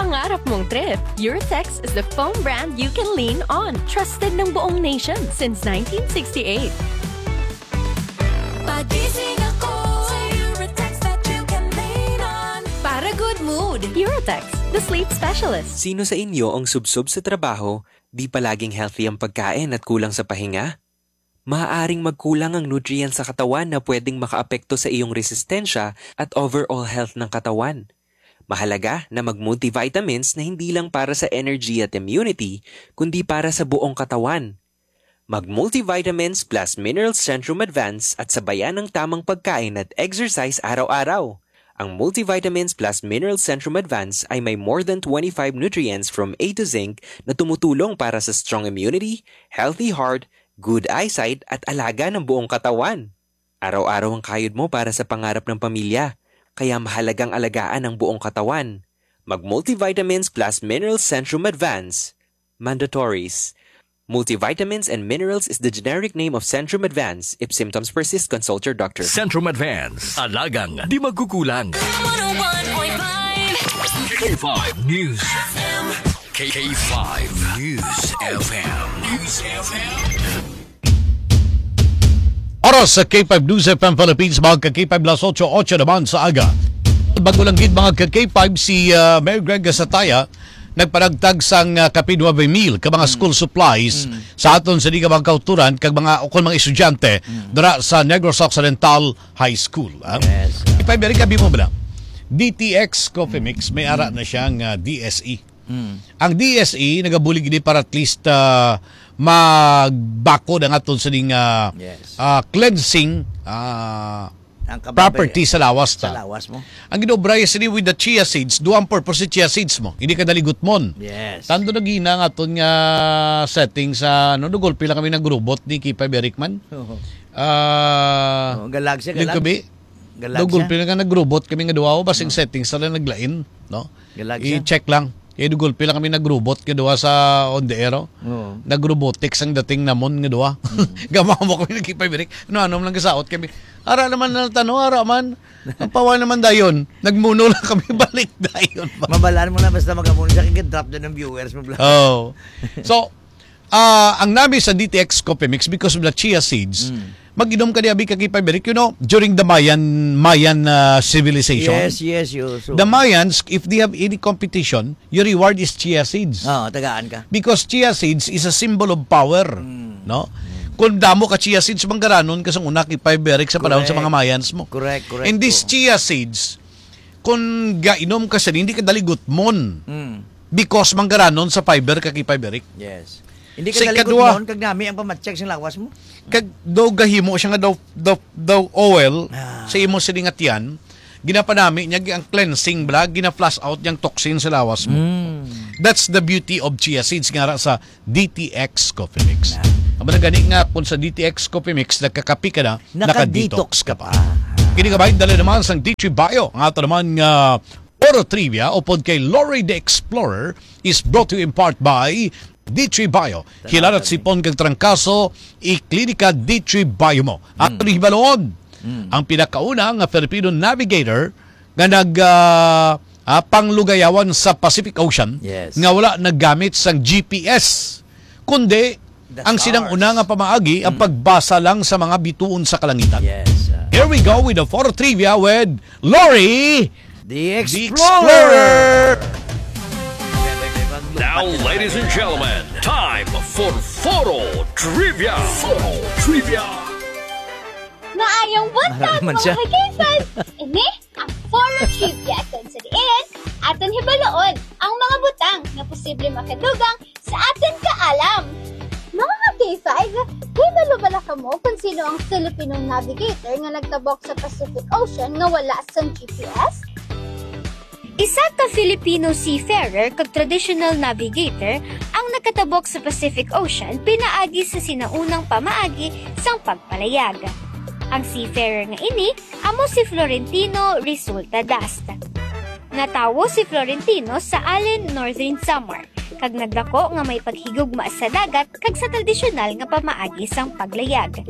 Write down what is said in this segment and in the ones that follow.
pangarap mong trip, Eurotex is the foam brand you can lean on. Trusted ng buong nation since 1968. Pagising ako sa Eurotex that you can lean on. Para good mood, Eurotex, the sleep specialist. Sino sa inyo ang subsob sa trabaho, di palaging healthy ang pagkain at kulang sa pahinga? Maaaring magkulang ang nutrients sa katawan na pwedeng makaapekto sa iyong resistensya at overall health ng katawan. Mahalaga na mag-multivitamins na hindi lang para sa energy at immunity, kundi para sa buong katawan. Mag-multivitamins plus Minerals Centrum Advance at sabayan ng tamang pagkain at exercise araw-araw. Ang Multivitamins plus Minerals Centrum Advance ay may more than 25 nutrients from A to Zinc na tumutulong para sa strong immunity, healthy heart, good eyesight at alaga ng buong katawan. Araw-araw ang kayod mo para sa pangarap ng pamilya. Kaya mahalagang alagaan ang buong katawan. Mag-Multivitamins plus Minerals Centrum Advance. Mandatories. Multivitamins and Minerals is the generic name of Centrum Advance. If symptoms persist, consult your doctor. Centrum Advance. Alagang di magkukulang. 101.5 K5 News FM. K5 News FM. News FM. Oras sa K5 News FM Philippines, mga ka-K5 las 8:08 naman sa aga. Bago lang gid mga ka-K5, si Mayor Greg Sataya nagpanagtag sang kapin 9,000 ka mga school supplies sa aton sa di ka mga kauturan kag mga ukol mga estudyante dira sa Negros Occidental High School. Yes. Ipay kabi mo ba? DTX Coffee Mix may ara na siyang DSE. Ang DSE nagabulig gid para at least magbako ang aton sa ding cleansing property sa lawas ta. Sa lawas mo. Ang ginobray sa with the chia seeds, duang purpose si chia seeds mo. Hindi ka daligot mon. Yes. Tando na gina nga aton nga setting sa dugol pila kami nagrobot ni Kipay Berikman. Galag siya, galag. Gabi. Galag Dugol siya. pila nga nagrobot kami nga duwa basing setting sa naglain, no? Galag siya. I-check lang. Kaya dugol pila kami nagrobot nga duwa sa on the air. Nagrobotics ang dating namon nga duwa. Gamaw mo kami nagkipay Berik. Ano lang kasaot kami. Ara naman na tanong, ara man. Ang pawa naman dayon. Nagmuno lang kami balik dayon. Mabalaan mo na basta magamuno siya kaya drop doon ng viewers mo. Oh. So, ang namin sa DTX Coffee Mix because of the chia seeds, mag-inom ka ni Abi Kagipay Berik, during the Mayan civilization. Yes. So, The Mayans, if they have any competition, your reward is chia seeds. tagaan ka. Because chia seeds is a symbol of power. No? Kung damo ka chia seeds, manggaranon kasang una Kipay Berik sa panahon sa mga Mayans mo. Correct. And these chia seeds, kung gainom ka sa hindi ka daligot mon. Because manggaranon sa fiber ka Kipay Berik. Yes. Hindi Sa ka dalikot ikadua, noon, kag nami ang pamatcheck sa lawas mo. Kag daw gahimo siya nga daw oil sa imo silingat yan, ginapanami niya ang cleansing bla, gina-flush out yung toxin sa lawas mo. That's the beauty of chia seeds nga sa DTX Coffee Mix. Aba na gani nga kung sa DTX Coffee Mix nagkakapi ka na, naka-detox ka pa. Kini kabay dala naman sang D3 Bio. Ang ato naman nga Oro Trivia upod kay Lori the Explorer is brought to you in part by D3 Bio. Hilarat sipon kag trangkaso, i-klinika D3 Bio mo. At hibaloon, ang pinakauna nga Filipino navigator nga panglugayawan sa Pacific Ocean nga wala naggamit sang GPS. Kundi, ang sinang una nga pamaagi ang pagbasa lang sa mga bituon sa kalangitan. Yes. Here we go with the Foro Trivia with Lori The the Explorer! Now, ladies and gentlemen, time for Foro Trivia. Foro Trivia. Maayong buntag Naman mga siya. kagaysan! Ini ang Foro Trivia kung sa diin aton hibaloon ang mga butang na posible makadugang sa aton kaalam. Mga K5, hibalo bala ka mo kung sino ang Filipino navigator nga nagtabok sa Pacific Ocean nga wala sa GPS? Isa ka Filipino seafarer kag traditional navigator ang nakatabok sa Pacific Ocean pinaagi sa sinaunang pamaagi sang pagpalayag. Ang seafarer nga ini amo si Florentino Resulta Dasta. Natawo si Florentino sa Allen, Northern Samar kag nagdako nga may paghigugma sa dagat kag sa tradisyonal nga pamaagi sang paglayag.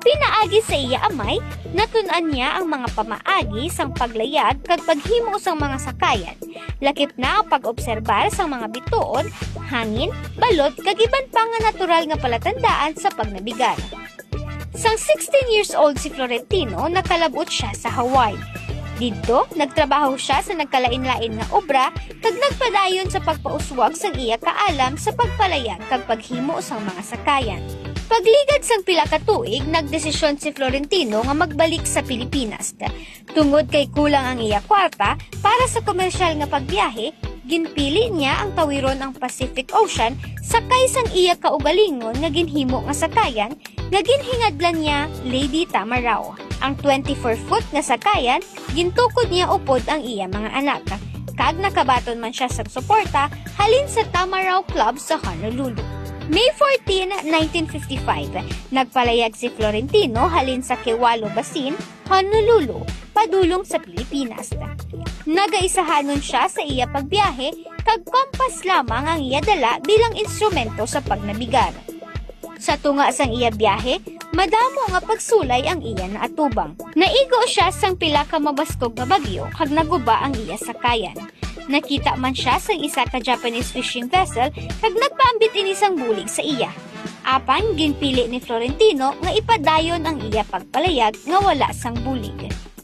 Pinaagi sa iya amay, natunan niya ang mga pamaagi sang paglayag kag paghimo sang mga sakayan. Lakip na ang pag-obserbar sang mga bituon, hangin, balod kag iban pa nga natural nga palatandaan sa pagnabigar. Sang 16 years old si Florentino, nakalabot siya sa Hawaii. Dito, nagtrabaho siya sa nagkalain-lain nga obra kag nagpadayon sa pagpauswag sang iya kaalam sa pagpalayag kag paghimo sang mga sakayan. Pagligad sang pila ka tuig, nagdesisyon si Florentino nga magbalik sa Pilipinas. Tungod kay kulang ang iya kwarta para sa komersyal nga pagbiyahe, ginpili niya ang tawiron ang Pacific Ocean sakay sang iya kaugalingon nga ginhimo nga sakayan nga ginhingadlan niya Lady Tamaraw. Ang 24-foot nga sakayan, gintukod niya upod ang iya mga anak. Kag nakabaton man siya sa suporta halin sa Tamaraw Club sa Honolulu. May 14, 1955, nagpalayag si Florentino halin sa Kewalo Basin, Honolulu, padulong sa Pilipinas. Nagaisahanon siya sa iya pagbiyahe, kag kompas lamang ang iya dala bilang instrumento sa pagnabigar. Sa tunga sang iya biyahe, madamo nga pagsulay ang iya na atubang. Naigo siya sang pila ka mabastog nga bagyo, kag naguba ang iya sakayan. Nakita man siya sa isa ka Japanese fishing vessel kag nagpaambit ini sang bulig sa iya. Apan ginpili ni Florentino nga ipadayon ang iya pagpalayag nga wala sang bulig.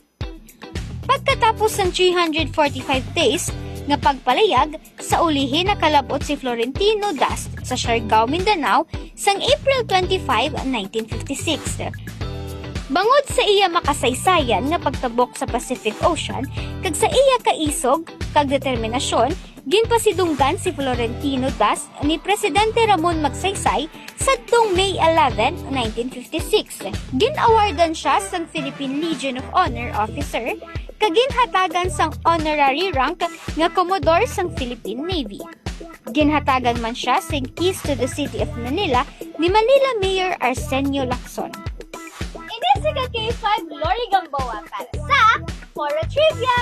Pagkatapos ng 345 days nga pagpalayag, sa ulihin nakalabot si Florentino Dust sa Siargao, Mindanao sang April 25, 1956. Bangod sa iya makasaysayan nga pagtabok sa Pacific Ocean, kag sa iya kaisog kag determinasyon, ginpasidunggan si Florentino Dust ni Presidente Ramon Magsaysay sadtong May 11, 1956. Ginawardan siya sang Philippine Legion of Honor Officer, kag ginhatagan sang honorary rank nga Commodore sang Philippine Navy. Ginhatagan man siya sang Keys to the City of Manila ni Manila Mayor Arsenio Lacson. Ini si K5 Lori Gamboa para sa Foro Trivia!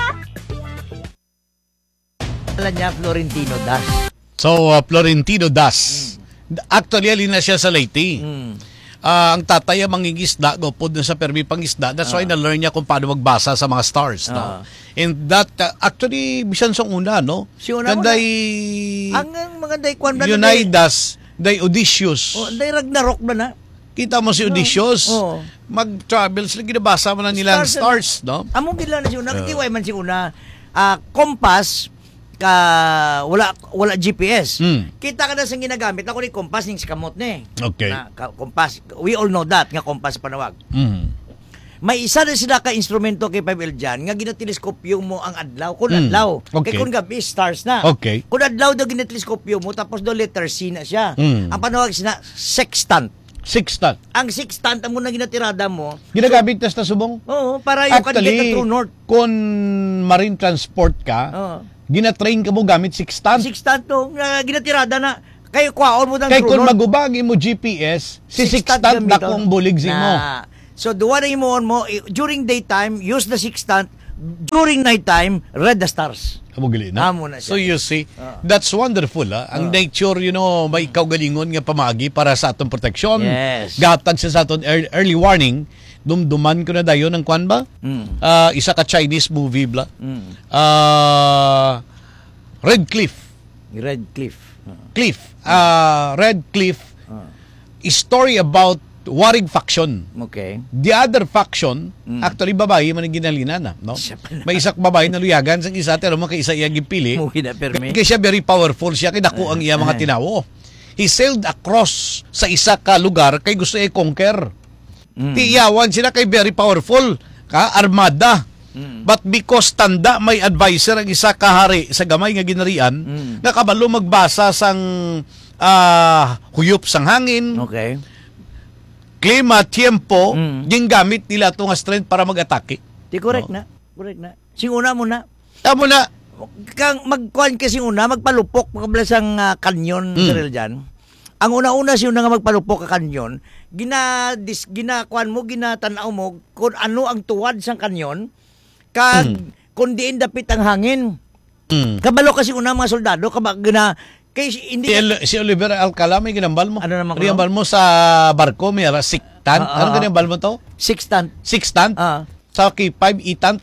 Alam niya, Florentino Das. So, Florentino Das. Actually, alin na siya sa Leyte. Ang tatay ang mangingisda, gopod na sa permi pangisda. That's why na-learn niya kung paano magbasa sa mga stars. No? And that, actually, bisan sa una, no? Si una Kanday, ang mga day kwan na Unidas, day Odysseus. day Ragnarok ba na? Kita mo si Odysseus. Oo. Mag-travel sila, ginabasa mo na nila ang stars, no? Among gila na si una, katiway man si una. Compass, wala GPS. Kita ka na sa ginagamit, ako ni compass ning sikamot ni. Okay. Compass, we all know that, nga compass panawag. May isa na sila ka instrumento kay Pavel dyan, nga ginateleskopyo mo ang adlaw. Kung adlaw. Okay. Kaya kung gabi, stars na. Okay. Kung adlaw daw ginateleskopyo mo, tapos do letter C na siya. Ang panawag sina, sextant. Sextant. Ang sextant, ang muna ginatirada mo. Ginagamit na sa subong? Oo, para you can get the true north. Kung marine transport ka, ginatrain ka mo gamit sextant. Sextant to, ginatirada na. Kayo kwaon mo ng Kaya true kung north. magubagi mo GPS, si sextant na kung buligsin mo. So, duwa na mo during daytime, use the sextant. During nighttime, read the stars. Kamugali na. Amo na siya. So you see, that's wonderful. Ang nature, may kaugalingon nga pamagi para sa atong proteksyon. Yes. Gatag siya sa atong early warning. Dumduman ko na dayon ng kwan ba? Isa ka Chinese movie bla. Red Cliff. Red Cliff. Red Cliff. Story about warring faction. Okay. The other faction, actually babae man ang ginalina na, no? May isak babae na luyagan sang isa pero mo kay isa iya gipili. Muhi na permi. Kaya siya very powerful siya kay dako ang iya mga tinawo. He sailed across sa isa ka lugar kay gusto i-conquer. Tiyawan sila kay very powerful ka armada. But because tanda may advisor ang isa ka hari sa gamay nga ginarian, nakabalo magbasa sang huyop sang hangin. Okay. Klima, tiempo, gingamit nila itong strength para mag-atake. Di correct na. Correct na. Singuna mo na. Tamo na. Kang magkuhan kasi una, magpalupok, magkabalas ang kanyon, Israel dyan. Ang una-una siya nga magpalupok ka kanyon, ginakuan mo, ginatanaw mo, kung ano ang tuwad sa kanyon, kung diin dapit ang hangin. Kabalo kasi una mga soldado, kay hindi Si Oliver Alcala may ginambal mo. Ano naman ginambal mo sa barko may Sixtant? Ano ganyan bal mo to? Sixtant. Sixtant? Sa K5, itant?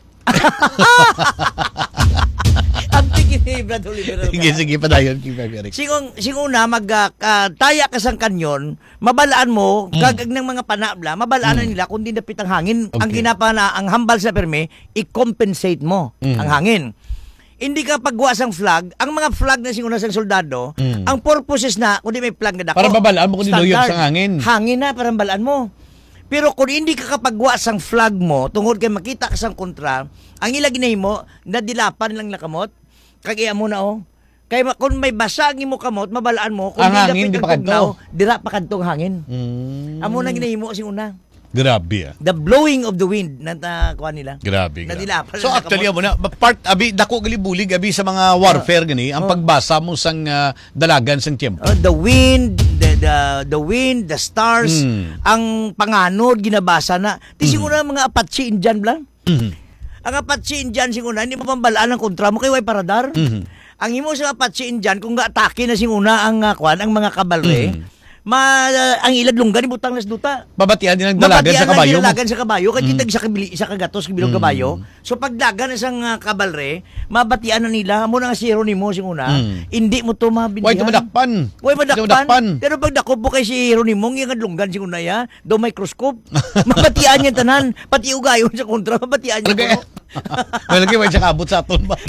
Ang tingin ni Brad Oliver. Sige, padayon, K5 Eric. Sigong una, taya ka sang kanyon, mabalaan mo, kagag ng mga panabla, mabalaan na nila kung di napit ang hangin. Okay. Ang ginapana, ang hambal sa perme, i-compensate mo ang hangin. Hindi ka paggawa sang flag, ang mga flag na singuna sang soldado, ang purposes na, kung di may flag na dako. Para mabalaan mo kung di luyog sang hangin. Hangin na, para mabalaan mo. Pero kung hindi ka kapagwa sang flag mo, tungod kay makita ka sang kontra, ang ilagay mo, nadilapan lang na kamot, kagaya mo na Kaya kung may basagin mo kamot, mabalaan mo, kung ang hangin, di di pa kadto. dira pa kadtong hangin. Amo na ginahimo sing una. Grabe The blowing of the wind na kuha nila. Grabe. Nadilapan So lang na actually kamot. mo na part dako gali bulig abi sa mga warfare gani ang pagbasa mo sang dalagan sang tiempo. The wind, the wind, the stars, ang panganod ginabasa na. Ti siguro mga Apache Indian lang. Ang Apache Indian siguro hindi mo pambalaan ang kontra mo kay way paradar. Ang imo sa Apache Indian kung atake na singuna ang ang mga kabalre. Ang ilad lunggan ibutang nas duta. Babatian din ang dalagan sa kabayo mo. Dalagan sa kabayo kay kitag sa kagatos bilog kabayo. So pagdagan isang kabalre, mabatian na nila mo na zero nimo sing una. Hindi mo to mabindihan. Way madakpan. Way madakpan. Pero pag dakop mo kay si Jeronimo ng lunggan sing una ya, do microscope. Mabatian niya tanan, pati ugayon sa kontra mabatian niya. Malagi way sa kabot sa aton ba.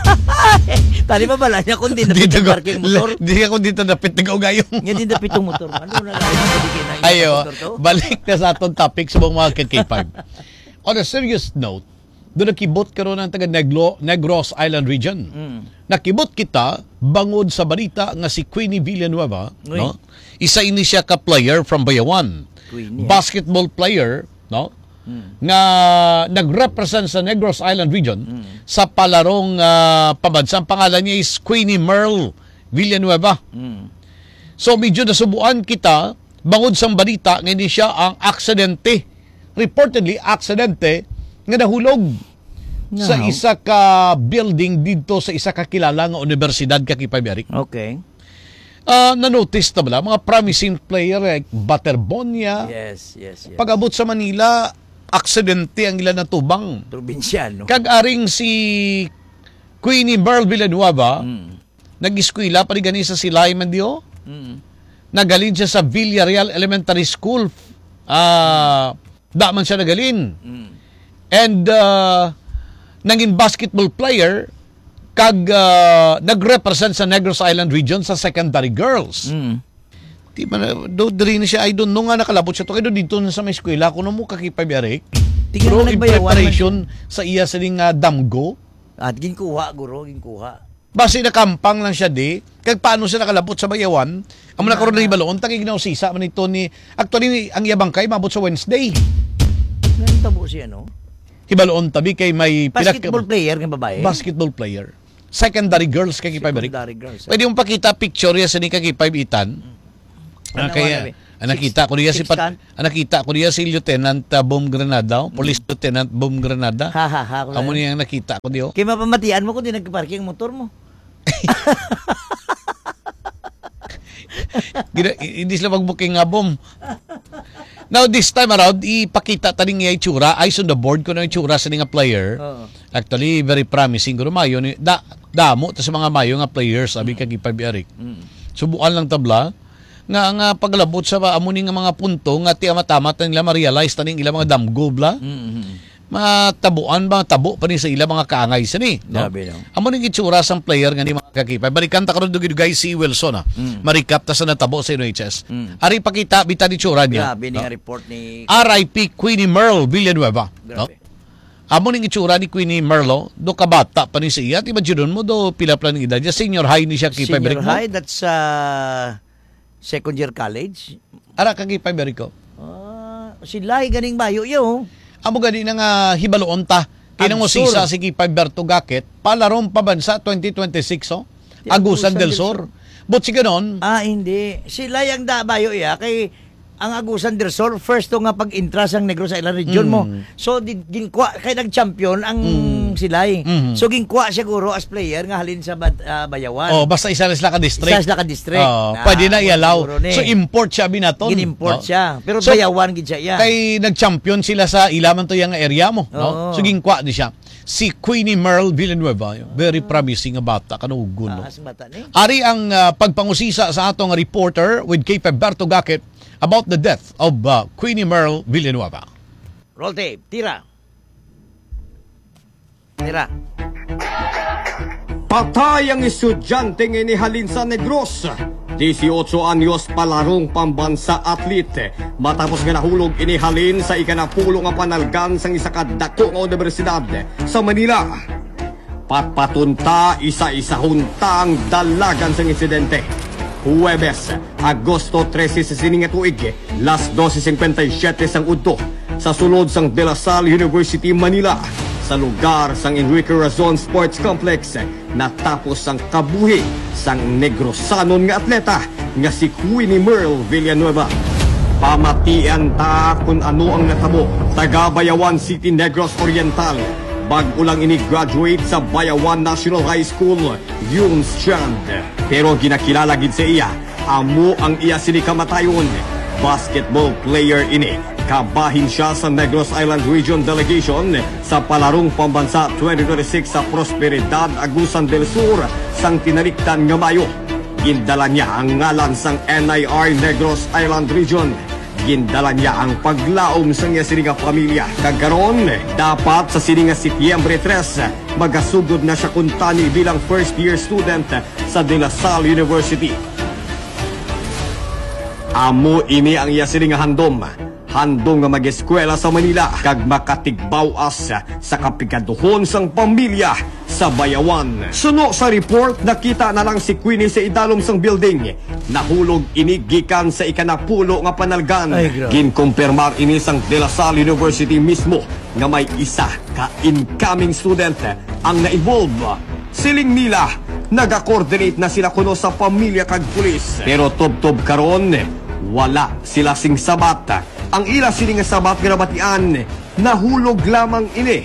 Tali pa bala niya kundi napit ang parking motor. Di ako dito napit nag-ugayong. Nga din napit ang motor. Ano na lang Ayo, balik na sa atong topic sa mga K5. On a serious note, doon nakibot karon ang taga Negros Island region. Nakibot kita bangod sa balita nga si Queenie Villanueva, no? Isa ini siya ka player from Bayawan. Basketball player, no? Nga nagrepresent sa Negros Island region sa palarong pabansa. Ang pangalan niya is Queenie Merle Villanueva. So medyo nasubuan kita bangod sa balita nga hindi siya ang aksidente. Reportedly aksidente nga nahulog sa isa ka building dito sa isa ka kilala nga universidad K5 Okay. Na-notice na bala mga promising player like Baterbonia. Yes. Pag-abot sa Manila, aksidente ang ilan na tubang. Probinsyano. Kag-aring si Queenie Merle Villanueva, nag-eskwela pa rin sa Silay Mandio. Nagalin siya sa Villarreal Elementary School. Daman siya nagalin. And naging basketball player kag nagrepresent sa Negros Island region sa secondary girls. Di ba do diri na siya I don't know nga nakalabot siya to kay dito na sa may eskwela kuno mo kakipabiyarek. Pero in preparation sa iya sa ning damgo. At ginkuha ginkuha. Base na kampang lang siya di. Kag paano siya nakalabot sa Bayawan? Amo na karon na ibaloon tagi ginausisa man ito ni actually ang iyabang kay mabot sa Wednesday. Ngayon tabo siya no. Hibaloon tabi kay may basketball player ng babae. Basketball player. Secondary girls kay K5. Secondary girls. Pwede mong pakita picture ya sa ni K5 itan. Kaya nakita ko niya si Lieutenant Bom Granada, Police Lieutenant Bom Granada. Amo niya nakita ko diyo. Kaya mapamatian mo kung di nagparking ang motor mo. Hindi sila mag-booking nga bom. Now this time around, ipakita taning nga itsura. Eyes on the board ko na itsura sa nga player. Actually, very promising. Kuro mayo, damo ta sa mga mayo nga players, sabi ka K5 Eric. Subukan lang tabla. Nga paglabot sa amuning nga mga punto nga ti amatamat nila ma-realize taning ila mga damgo bla. Matabuan ba tabo pa ni sa ila mga kaangay sini no? Amo ning itsura sang player nga ni mga kakipay balikan ta karon dugid guys si Wilson marikap ta sa natabo sa NHS ari pakita bitan itsura niya grabe ni report ni RIP Queenie Merle Villanueva no? Amo ning itsura ni Queenie Merle do kabata pa ni siya ti imagine mo do pila pa ning edad niya senior high ni siya K5 senior high that's second year college ara kag K5 ko sila ganing bayo yo. Amo gani nga hibaloon ta kinang usisa si K5 Berto Gaket palarong pabansa 2026 Agusan del Sur. But si ganon hindi sila yang dabayo ya kay ang Agusan del Sur first to nga pag-intra sang Negros Island region mo. So ginkuha kay nag-champion ang sila eh. So ginkuha siguro as player nga halin sa Bayawan. Oh, basta isa lang sila ka-district. Isa sila ka-district. Pwede na i-allow. siguro ni. So import siya binaton. Gin-import siya. Pero So, Bayawan gid siya. Yeah. Kay nag-champion sila sa ilaman to yung area mo, no? Oo. So ginkuha di siya. Si Queenie Merle Villanueva, very promising nga bata kanugon, no? As bata ni. Ari ang pagpangusisa sa atong reporter with kay Berto Gacket about the death of Queenie Merle Villanueva. Roll tape. Tira. Patay ang estudyanteng inihalin sa Negros. 18 anyos palarong pambansa athlete. Matapos nga nahulog inihalin sa ikanapulo nga panalgan sang isa ka dako nga universidad sa Manila. Patpatunta isa-isa huntang dalagan sang insidente. Huwebes, Agosto 13 sa sininga tuig, las 12:57 sang udto sa sulod sang De La Salle University, Manila. Sa lugar sang Enrique Razon Sports Complex, natapos ang kabuhi sang Negrosanon nga atleta nga si Queenie Merle Villanueva. Pamatian ta kung ano ang natabo. Taga Bayawan City, Negros Oriental. Bago lang ini-graduate sa Bayawan National High School, Yunus Chand. Pero ginakilala gid sa iya, amo ang iya sini kamatayon. Basketball player ini. Kabahin siya sa Negros Island Region Delegation sa Palarong Pambansa 2026 sa Prosperidad, Agusan del Sur sang tinalikdan nga Mayo. Gindala niya ang ngalan sang NIR Negros Island Region. Gindala niya ang paglaom sa niya sininga pamilya. Kagaron, dapat sa sininga Setyembre 3, magasugod na siya kuntani bilang first year student sa De La Salle University. Amo ini ang iya sininga handom. Handong nga mag-eskwela sa Manila kag makatigbawas sa kapigaduhon sang pamilya sa Bayawan. Suno sa report, nakita na lang si Queenie sa idalom sang building. Nahulog ini gikan sa ikanapulo nga panalgan. Ginkumpirmar ini sang De La Salle University mismo nga may isa ka incoming student ang na-involve. Siling nila, naga-coordinate na sila kuno sa pamilya kag pulis. Pero tub-tub karon, wala sila sing sabat. Ang ila sini nga sabat nga nabatian, nahulog lamang ini.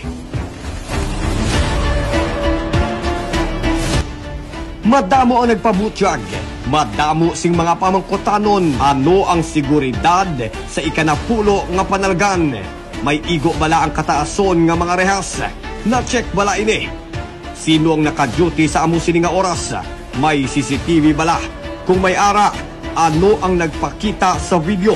Madamo ang nagpabutyag, madamo sing mga pamangkotanon. Ano ang seguridad sa ikanapulo nga panalgan? May igo bala ang kataason nga mga rehas? Na-check bala ini? Sino ang naka-duty sa amo sini nga oras? May CCTV bala? Kung may ara, ano ang nagpakita sa video?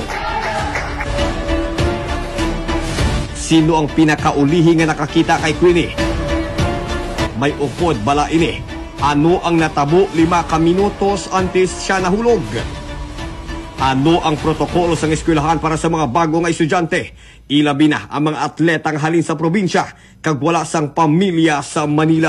Sino ang pinakaulihi nga nakakita kay Queenie? May upod bala ini? Ano ang natabo 5 ka minutos antes siya nahulog? Ano ang protokolo sa eskwelahan para sa mga bago nga estudyante? Ilabi na ang mga atletang halin sa probinsya kag wala sang pamilya sa Manila.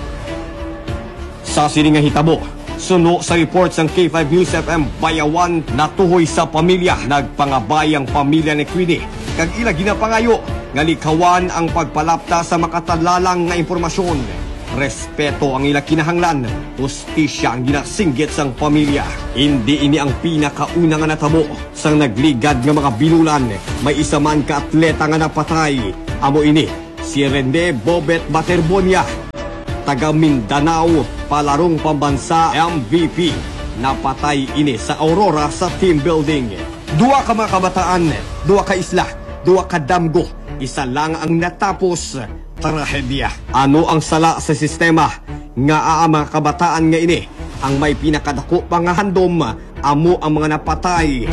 Sa sininga hitabo, suno sa report sang K5 News FM Bayawan, natuhoy sa pamilya. Nagpangabay ang pamilya ni Queenie kag ila ginapangayo nga likawan ang pagpalapta sa makatalalang nga impormasyon. Respeto ang ila kinahanglan, hustisya ang ginasinggit sang pamilya. Hindi ini ang pinakauna nga natabo sang nagligad nga mga binulan. May isa man ka atleta nga napatay. Amo ini si Rene Bobet Baterbonia, taga Mindanao, Palarong Pambansa MVP. Napatay ini sa Aurora sa team building. 2 ka mga kabataan, 2 ka isla, 2 ka damgo. Isa lang ang natapos, trahedya. Ano ang sala sa sistema? Nga ang mga kabataan nga ini ang may pinakadako pa nga handom, amo ang mga napatay.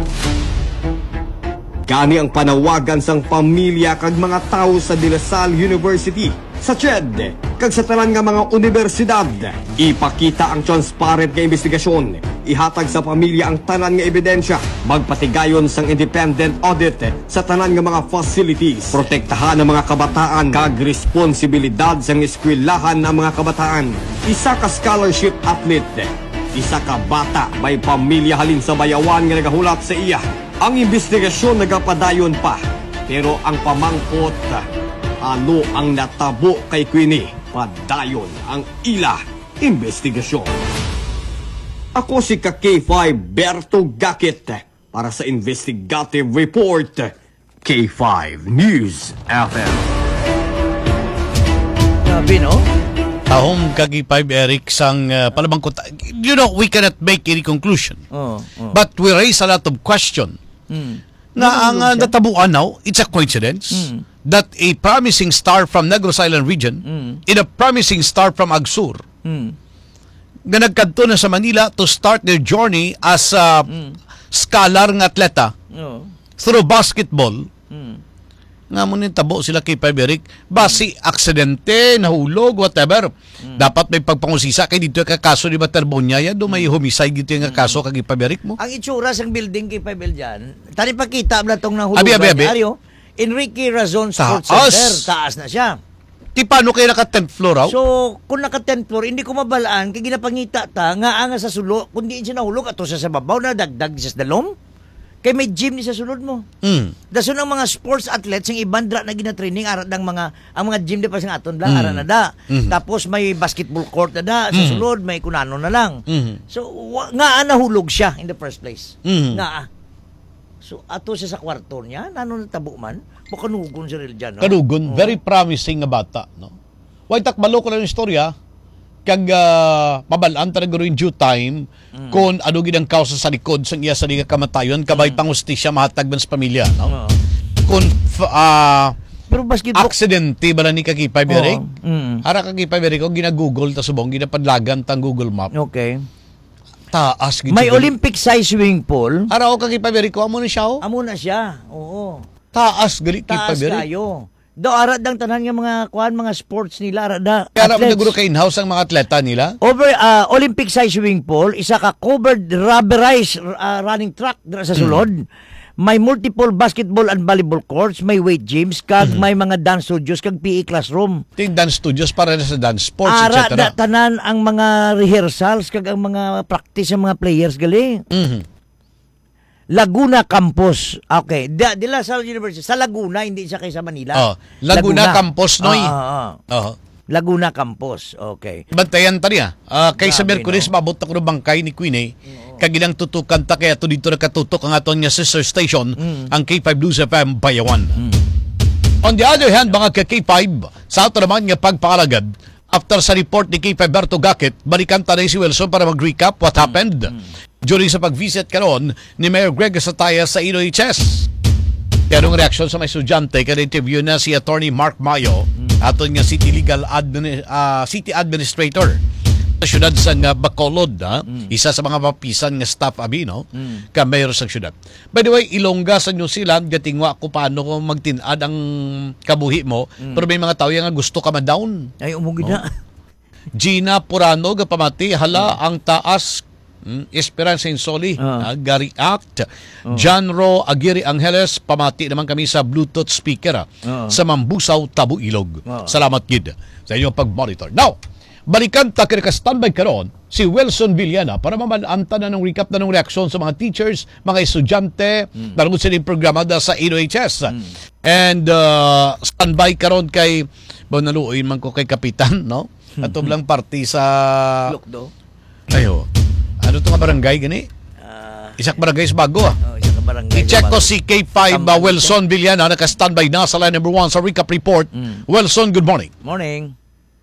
Gani ang panawagan sang pamilya kag mga tao sa De La Salle University, sa CHED, kag sa tanan nga mga universidad. Ipakita ang transparent nga investigasyon. Ihatag sa pamilya ang tanan nga ebidensya. Magpatigayon sang independent audit sa tanan nga mga facilities. Protektahan ang mga kabataan kag responsibilidad sang eskwelahan ng mga kabataan. Isa ka scholarship athlete, isa ka bata may pamilya halin sa Bayawan nga nagahulat sa iya. Ang investigasyon nagapadayon pa, pero ang pamangkot, ano ang natabo kay Queenie? Padayon ang ila investigasyon. Ako si K5 Berto Gacket para sa Investigative Report, K5 News FM. Grabe, no? Tahong kagipay Eric sang palabang ko. We cannot make any conclusion. But we raise a lot of question. Na ang natabuan now, it's a coincidence that a promising star from Negros Island region and a promising star from Agsur na nagkadto na sa Manila to start their journey as scholar ng atleta through basketball. Nga mo tabo sila kay Paberic basi aksidente, nahulog, whatever. Dapat may pagpangusisa kay dito ka kaso ni Baterbonya ya do may homicide dito yung kaso kay Paberic mo. Ang itsura sang building kay Pabel dyan, tani pakita na tong nahulog Abi. Enrique Razon Sports Center, taas na siya. Ti paano kayo naka 10th floor raw? So, kung naka 10th floor, hindi ko mabalaan, kay ginapangita ta, nga sa sulo, kung di siya nahulog, ato sa babaw na dagdag sa dalom, kay may gym ni sa sulod mo. Dason ang mga sports athletes, yung ibandra na ginatraining, arat ang mga gym di pa siyang aton lang, arat na da. Tapos may basketball court na da, sa sulod, may kunano na lang. So, nga nahulog siya in the first place. Nga So, ato siya sa kwarto niya, nano natabo man, makanugon siya rin dyan. No? Kanugon, very promising nga bata. No? Why takbalo ko lang yung istorya, kag mabalaan talaga rin due time kung ano ginang kausa sa likod sa iya sa liga kamatayon, kabay pangustisya mahatag man sa pamilya. No? Kung pero basketball aksidente ba ni kakipay Berek? Ara kakipay Berek, ginagoogle ta subong, ginapadlagan tang Google Map. Okay. Taas gid. May Olympic size swimming pool. Ara o kakipay Berek, amo na siya. Amo na siya. Oo. Taas gali kay Taas Berek. kayo. Do arat dang tanan nga mga sports nila arat da. Kaya naguro kay in-house ang mga atleta nila. Over Olympic size swimming pool, isa ka covered rubberized running track dira sa sulod. May multiple basketball and volleyball courts, may weight gyms, kag may mga dance studios, kag PE classroom. Ting dance studios para sa dance sports, Ara etc. da tanan ang mga rehearsals, kag ang mga practice ng mga players gali. Laguna Campus. Okay. Di La Salle University. Sa Laguna, hindi siya kay sa Manila. Laguna Campus, Noy. Laguna Campus. Okay. Bantayan ta niya. Kay sa Merkulis, mabot na ko ng bangkay ni Queen kagilang tutukan ta kaya to dito nakatutok ang aton niya sister station, ang K5 News FM Bayawan. On the other hand, mga ka-K5, sa ato naman nga pagpakalagad, after sa report ni K5 Berto Gakit, balikan ta na si Wilson para mag-recap what happened during sa pag-visit karon ni Mayor Greg Sataya sa INOHS. Kaya nung reaksyon sa may estudyante, kada interview na si Attorney Mark Mayo, aton nga City City Administrator sa syudad sa Bacolod, isa sa mga mapisan nga staff abi, no? Ka mayor sa syudad. By the way, Ilongga sa New Zealand, gatingwa ko paano ko magtinad ang kabuhi mo, pero may mga tao nga gusto ka ma-down. Ay, umugid na. Gina Purano, pamati, hala, ang taas, Esperanza Insoli, Gary Act, John Ro Aguirre Angeles, pamati naman kami sa Bluetooth speaker sa Mambusaw, Tabu Ilog. Salamat gid sa inyong pag-monitor. Now, balikan ta kaya ka-standby karon si Wilson Villana para mamalanta na ng recap na ng reaksyon sa mga teachers, mga estudyante, nalungod sila yung programa sa INOHS. And standby karon kay naluoy man ko kay Kapitan, no? Ato lang party sa Lokdo. Ayo. Ano to nga barangay gani? Isak barangay sa bago Isak barangay. I-check ko si K5 Wilson Villana, naka-standby na sa line number 1 sa recap report. Wilson, good morning. Morning.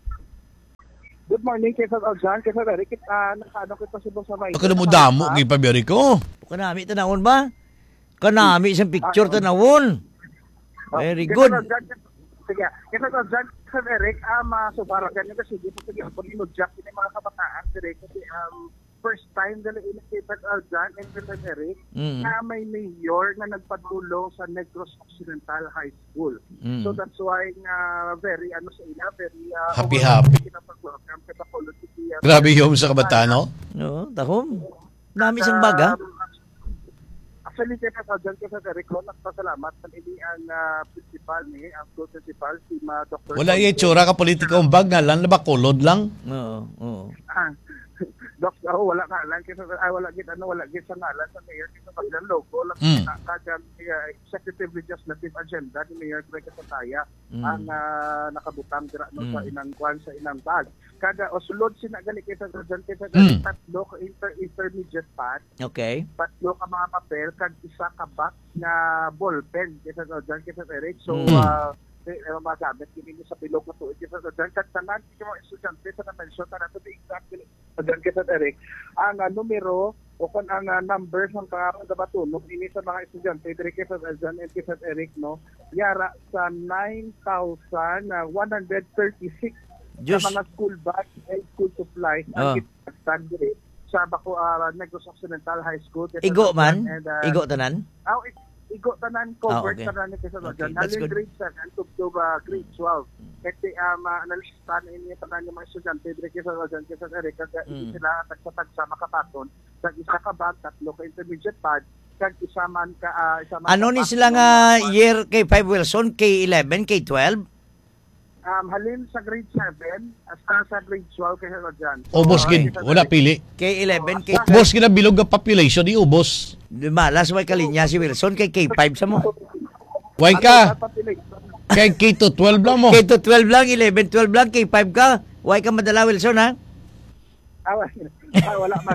Good morning, kay Sir Aljan, kay Sir Eric. Nakaano kita sa may. Ako na mo damo, kay Paberi ko. Kanami tanawon ba? Kanami isang picture tanawon. Very good. Sige, kay Sir Aljan, Sir Eric, masubaragan niyo kasi di po sige po inudjak ni mga kabataan direct kasi first time dala ina kay Sir Aljan and Sir Eric na may mayor na nagpadulong sa Negros Occidental High School. So that's why very sa ina, very happy. Kinapag-welcome sa Bacolod City. Grabe yung sa kabataan, no? No, tahom. Nami isang baga. Actually, kay Sir Aljan, kay Sir Eric, nagpasalamat sa ini ang principal ang school principal, si Dr. Wala yung tsura ka politikong bag nga lang, Bacolod lang. Oo. Wala nga lang wala git sa ngalan sa mayor sa kanilang logo lang kadang executive legislative agenda ni Mayor Greg Sataya ang nakabutang dira sa inang sa inang bag kada sulod sinagali kay sa tatlo ka intermediate pad. Okay. Tatlo ka mga papel kag isa ka box na ball pen kay sa Eric. So estudyante magamit kini sa bilog na tuig sa dyan tanan kini mga estudyante sa na-mention na to be exactly dyan kay Eric ang numero o kung ang number ng pagkakabatunog ini sa mga estudyante dire kay Dyan and kay Eric no yara sa 9,136 Diyos. sa mga school bags and school supplies ang gitagtag dire sa Baco Negros Occidental High School. Igo man? Igo tanan? Igo tanan covered okay. tanan ni Quezon. Okay, Dyan. that's Halin good. grade 7 to grade 12. Kasi analistan ini tanan yung mga estudyante dire Quezon Eric kaya hindi sila tagsa makapaton sa isa ka bag, tatlo ka intermediate pad, kag isa man Ano ni sila nga year kay 5 Wilson, K11, K12? halin sa grade 7 hasta sa grade 12 kay dyan. Ubos gid, wala pili. K11, K12. Ubos gid ang bilog nga population di ubos. Malas way kalinya si Wilson kay K5 sa mo. Way ka. Kay K to 12 lang mo. K to 12 lang, 11, 12 lang, K5 ka. Way ka madala Wilson ha? Wala man.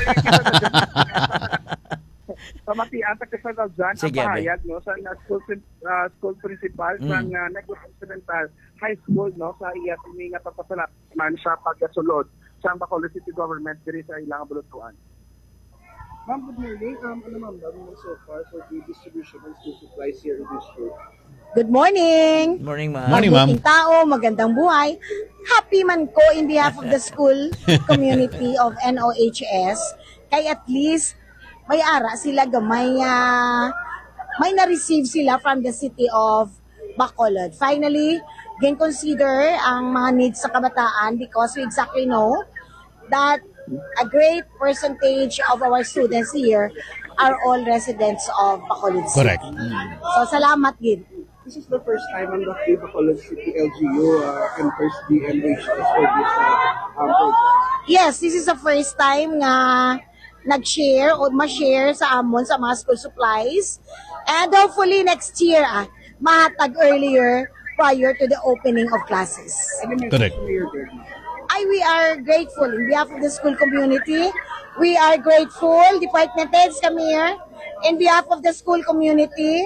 Pamatian ta kasi dyan ang pahayag no sa school principal ng Negros Occidental High School no sa iya nga papasalat man sa pagkasulod sa Bacolod City Government diri sa ilang abulutuan. Ma'am, good morning. Ano ma'am, so far for the distribution of school supplies here in this school? Good morning. Morning, ma'am. Morning, ma'am. Mabuting tao, magandang buhay. Happy man ko in behalf of the school community of NOHS. Kay at least may ara sila gamay may na-receive sila from the city of Bacolod. Finally, again consider ang mga needs sa kabataan because we exactly know that a great percentage of our students here are all residents of Bacolod City. Correct. So salamat gid. This is the first time ang Bacolod City LGU enters the NOHS for this program. Yes, this is the first time nga nag-share o ma-share sa amon sa mga school supplies. And hopefully next year, mahatag earlier prior to the opening of classes. Correct. We are grateful in behalf of the school community. We are grateful, department heads kami here, in behalf of the school community.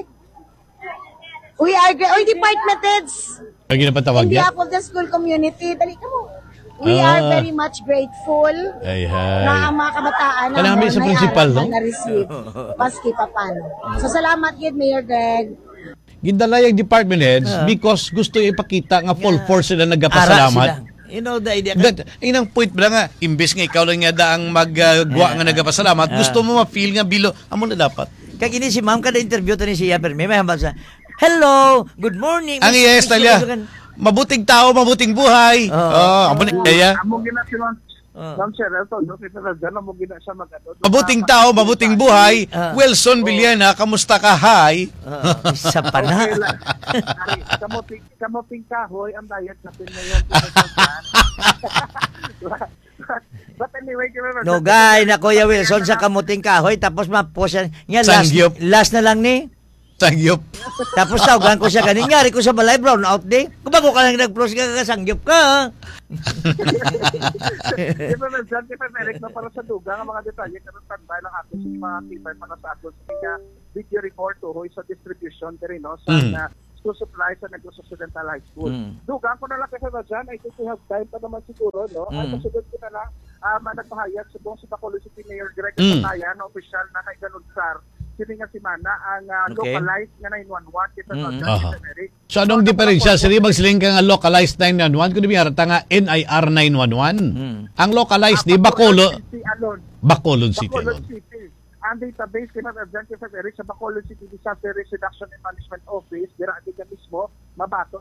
We are department heads. Lagi na patawag In yan. behalf of the school community. Dali ka mo. We are very much grateful Ay, na ang mga kabataan Kanami sa principal, no? na-receive paski papano. So salamat gid Mayor Greg. Gindalay ang department heads because gusto ipakita nga full force sila nagapasalamat. You know the idea. Inang point ba nga, imbes nga ikaw lang nga daang magwa nga nagapasalamat, gusto mo ma-feel nga bilo, amo na dapat. Kag ini si ma'am kada interview tani siya pero may hambal sa hello, good morning. Ang yes talya. Mabuting tao, mabuting buhay. Amo na kaya. Amo gina sila Ma'am Cheryl, no kita na dyan, amo gina siya mag-ano. Mabuting tao, mabuting buhay. Wilson Villena, kamusta ka? Hi. Isa pa na. Kamuting kahoy ang diet natin ngayon. But anyway, No guy na Kuya Wilson sa kamuting kahoy tapos mapos siya. Sangyup. Last na lang ni. Sangyup. Tapos tawagan ko siya ganin. Ngari ko sa balay, brown out din. Kung bago ka lang nag-pros ka, sangyup ka. Diba na dyan, Eric, na para sa dugang ang mga detalye, karoon tanda lang ako sa mga tibay para sa ako sa video report o sa distribution din, no, sa school supplies sa Negros Occidental High School. Dugang ko na lang kasi na dyan, I think we have time pa naman siguro, no? Ay, kasunod ko na lang, nagpahayag sa buong sa Bacolod City Mayor Greg Pataya, na official na kay Ganudsar, sino nga si Mana, ang localized nga 911 kita sa Eric. So anong diferensya? Sili magsiling ka nga localized 911 kundi biyarata nga NIR 911. Ang localized di Bacolod City. Bacolod City. Ang database kina Adventures of Eric sa Bacolod City Disaster Risk Reduction and Management Office, dira di ka mismo mabato.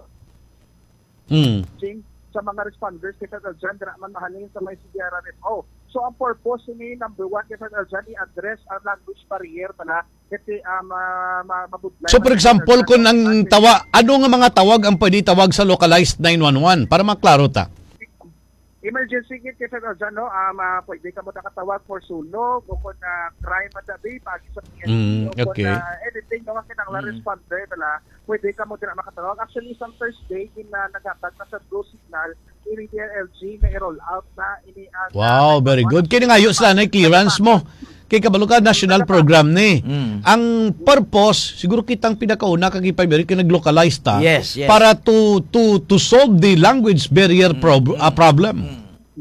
Sa mga responders kita dyan, dira man mahalin sa may CDRRMO. So ang purpose ni number 1 kita dyan, i-address ang language barrier pala kasi mabudlay. So for example, kung ang ano nga mga tawag ang pwede tawag sa localized 911 para maklaro ta? Emergency kit kasi dyan, no? Pwede ka mo nakatawag for sunog o kung crime at dabi, pagi sa PNP, o kung anything, no? Kasi nang responder, pwede ka mo din makatawag. Actually, isang Thursday, naghatag na sa blue signal, ini DLG na i-roll out na. Wow, very good. Kaya nga yun sila na clearance mo. kay kabalo ka national program ni. Ang purpose siguro kitang pinakauna kag ipabiri kay nag-localize ta Yes. para to solve the language barrier problem.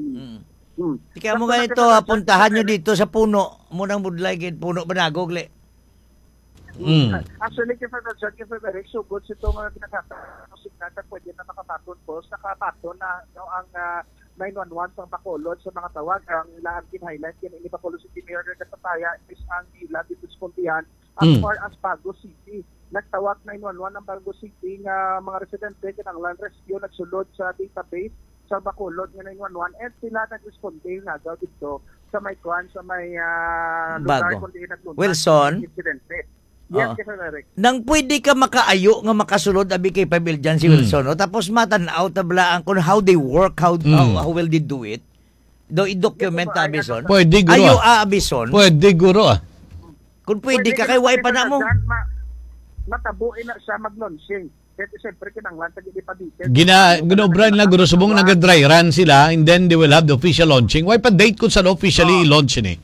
Ika mo ganito, puntahan nyo dito sa puno. Munang budlay, puno banagog, le. Actually, kaya Frederick, so good ito mga ginagata, pwede na nakapaton po. Nakapaton na ang 911 sa Bacolod sa mga tawag. Ang ilang highlight yan, ini Bacolod City Mayor ng Katapaya is ang ila dito sa Pontian as far as Bago City. Nagtawag 911 ng Bago City nga mga residente ng land rescue nagsulod sa database sa Bacolod nga 911 and sila nag-responde nga daw dito sa may kwan, sa may lugar Bago. kundi naglunod Wilson? insidente. Yes, Frederick. Nang pwede ka makaayo nga makasulod abi kay Pabil dyan si Wilson, no? Tapos matanaw tablaan kung how they work, how will they do it. Do i-document ta Abison. Pwede guro. Ayo Abison. Pwede guro. Kung pwede ka kay way pa na mo. Matabuin na siya mag-launching. Kasi siyempre kinanglan tagi pa dito. Ginobra nila guro subong nag-dry run sila and then they will have the official launching. Why pa date kung saan officially i-launch ni?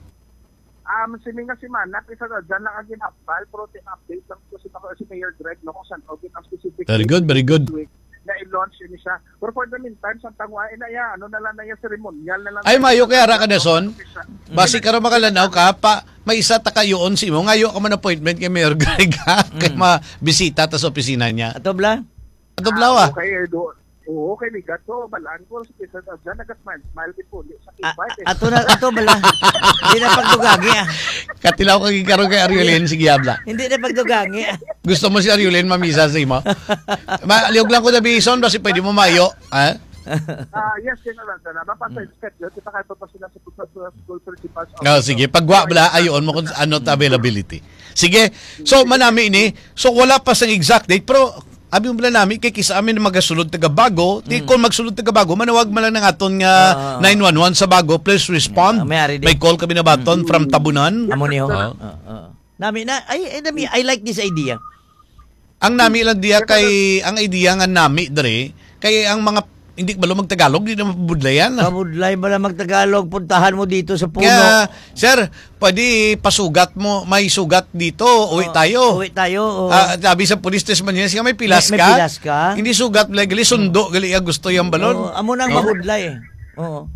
Sininga si Manak, isa na dyan lang ang ginapal, pero update lang ko si Mayor Greg, no, kung saan ang specific. Very good. Na i-launch yun siya. Pero for the meantime, sa tangwain na yan, ano na lang na yan, ceremonial na lang. Ay, mayo kaya ra ka na son. Basi ka rin makalanaw ka, may isa ta kayoon si mo. Ngayon ka man appointment kay Mayor Greg ha, kay mabisita ta sa opisina niya. Atobla? Atobla. Okay, doon. Oo, kay Ligat. So, balaan ko sa pisa na dyan, nag-smile din po sa kibay. Ato bala. Hindi na pagdugangi Katilaw ka gikaroon kay Ariolin, sige habla. Hindi na pagdugangi Gusto mo si Ariolin mamisa sa imo? Liog lang ko na bison, basi pwede mo mayo. Ha? Yes, kaya na lang sana. Mapasa yung schedule, kita kahit pa sila sa school principals. Sige, pagwa bala, ayon mo kung ano availability. Sige, so manami ini, so wala pa sa exact date, pero abi mo namin kay kisa amin magasulod taga Bago, kung magsulod taga Bago manawag man lang ng aton nga 911 sa Bago, please respond. May call kami na baton from Tabunan. Amo niyo. Nami na I like this idea. Ang nami lang diya kay ang idea nga nami dre kay ang mga hindi balo magtagalog di na mabudlayan. Mabudlay ba lang magtagalog, puntahan mo dito sa puno. Kaya, sir, pwede pasugat mo, may sugat dito, uwi tayo. Uwi tayo. Sabi sa police station niya, may pilas ka. May pilas ka. Hindi sugat, gali sundo, gali gusto yung balon. Amo nang mabudlay. Oo.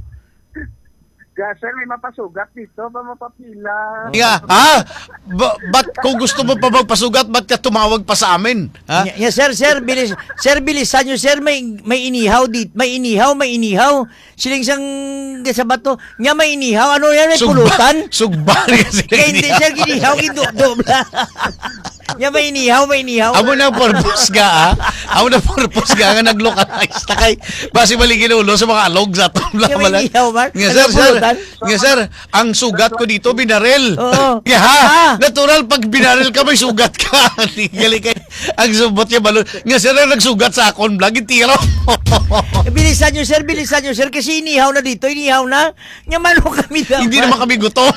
Sir, may mapasugat dito, ba mapapila? Yeah. Ba't kung gusto mo pa magpasugat, ba't ka tumawag pa sa amin? Ha? Yeah, sir, bilisan nyo, sir, may inihaw dito, may inihaw. Siling sang sa bato, nga may inihaw, ano yan, may pulutan? Sugba kasi. Kaya hindi, sir, ginihaw, gindobla. Nga may inihaw. Amo na purpose ka, ha? Amo na purpose ka, nga nag-localize ta kay, basi maligin ulo sa mga alog sa tumla. Nga may inihaw, man? Nga sir, ang sugat ko dito binaril. Oo. Natural pag binaril ka may sugat ka. Gali kay ang subot niya balon. Nga sir, nagsugat sa akon vlog tiro. Bilisan nyo sir kasi inihaw na dito, na. Nga mano kami daw. Hindi naman kami gutom.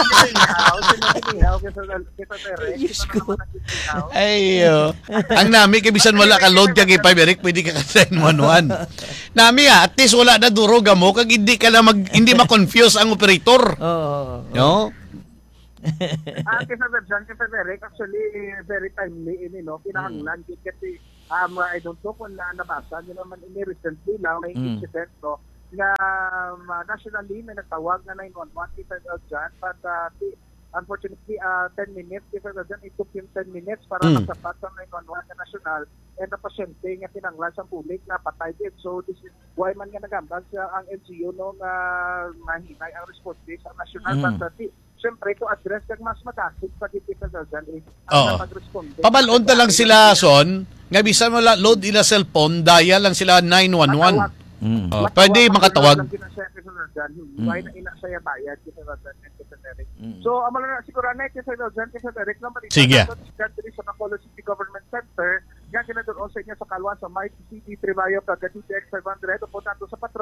Diyos ko. Ay, ang nami kay bisan wala ka load kag ipay pwede ka sa 911. Nami at least wala na durog mo kag hindi ka na hindi ma-confuse ang operator. Oo. No? Kasi Frederick, actually, very timely ini, no? Pinahanglan kasi I don't know kung nabasa nyo naman ini recently lang, may incident, no? Na nationally, may nagtawag na 911 kita dyan, but unfortunately, 10 minutes, kita dyan, it took him 10 minutes para masapat sa 911 na national, and the pasyente nga tinanglan sa public na patay din. So, this is why man nga nagambag sa ang LGU, no, nga mahinay ang response sa national, but siyempre, to address kag mas matasig sa kita dyan, ang mag-responde. Pabalon ta lang sila, Son, nga bisan mo load ila cellphone, dial lang sila 911. Pwede makatawag. Why na ina siya bayad kita Derek. So amala na siguro na kita Derek naman sige. Sa Bacolod City Government Center, nga kinadon sa inyo sa Kalwan sa Mike City Tribayo Cagadude X500 o po nato sa patrol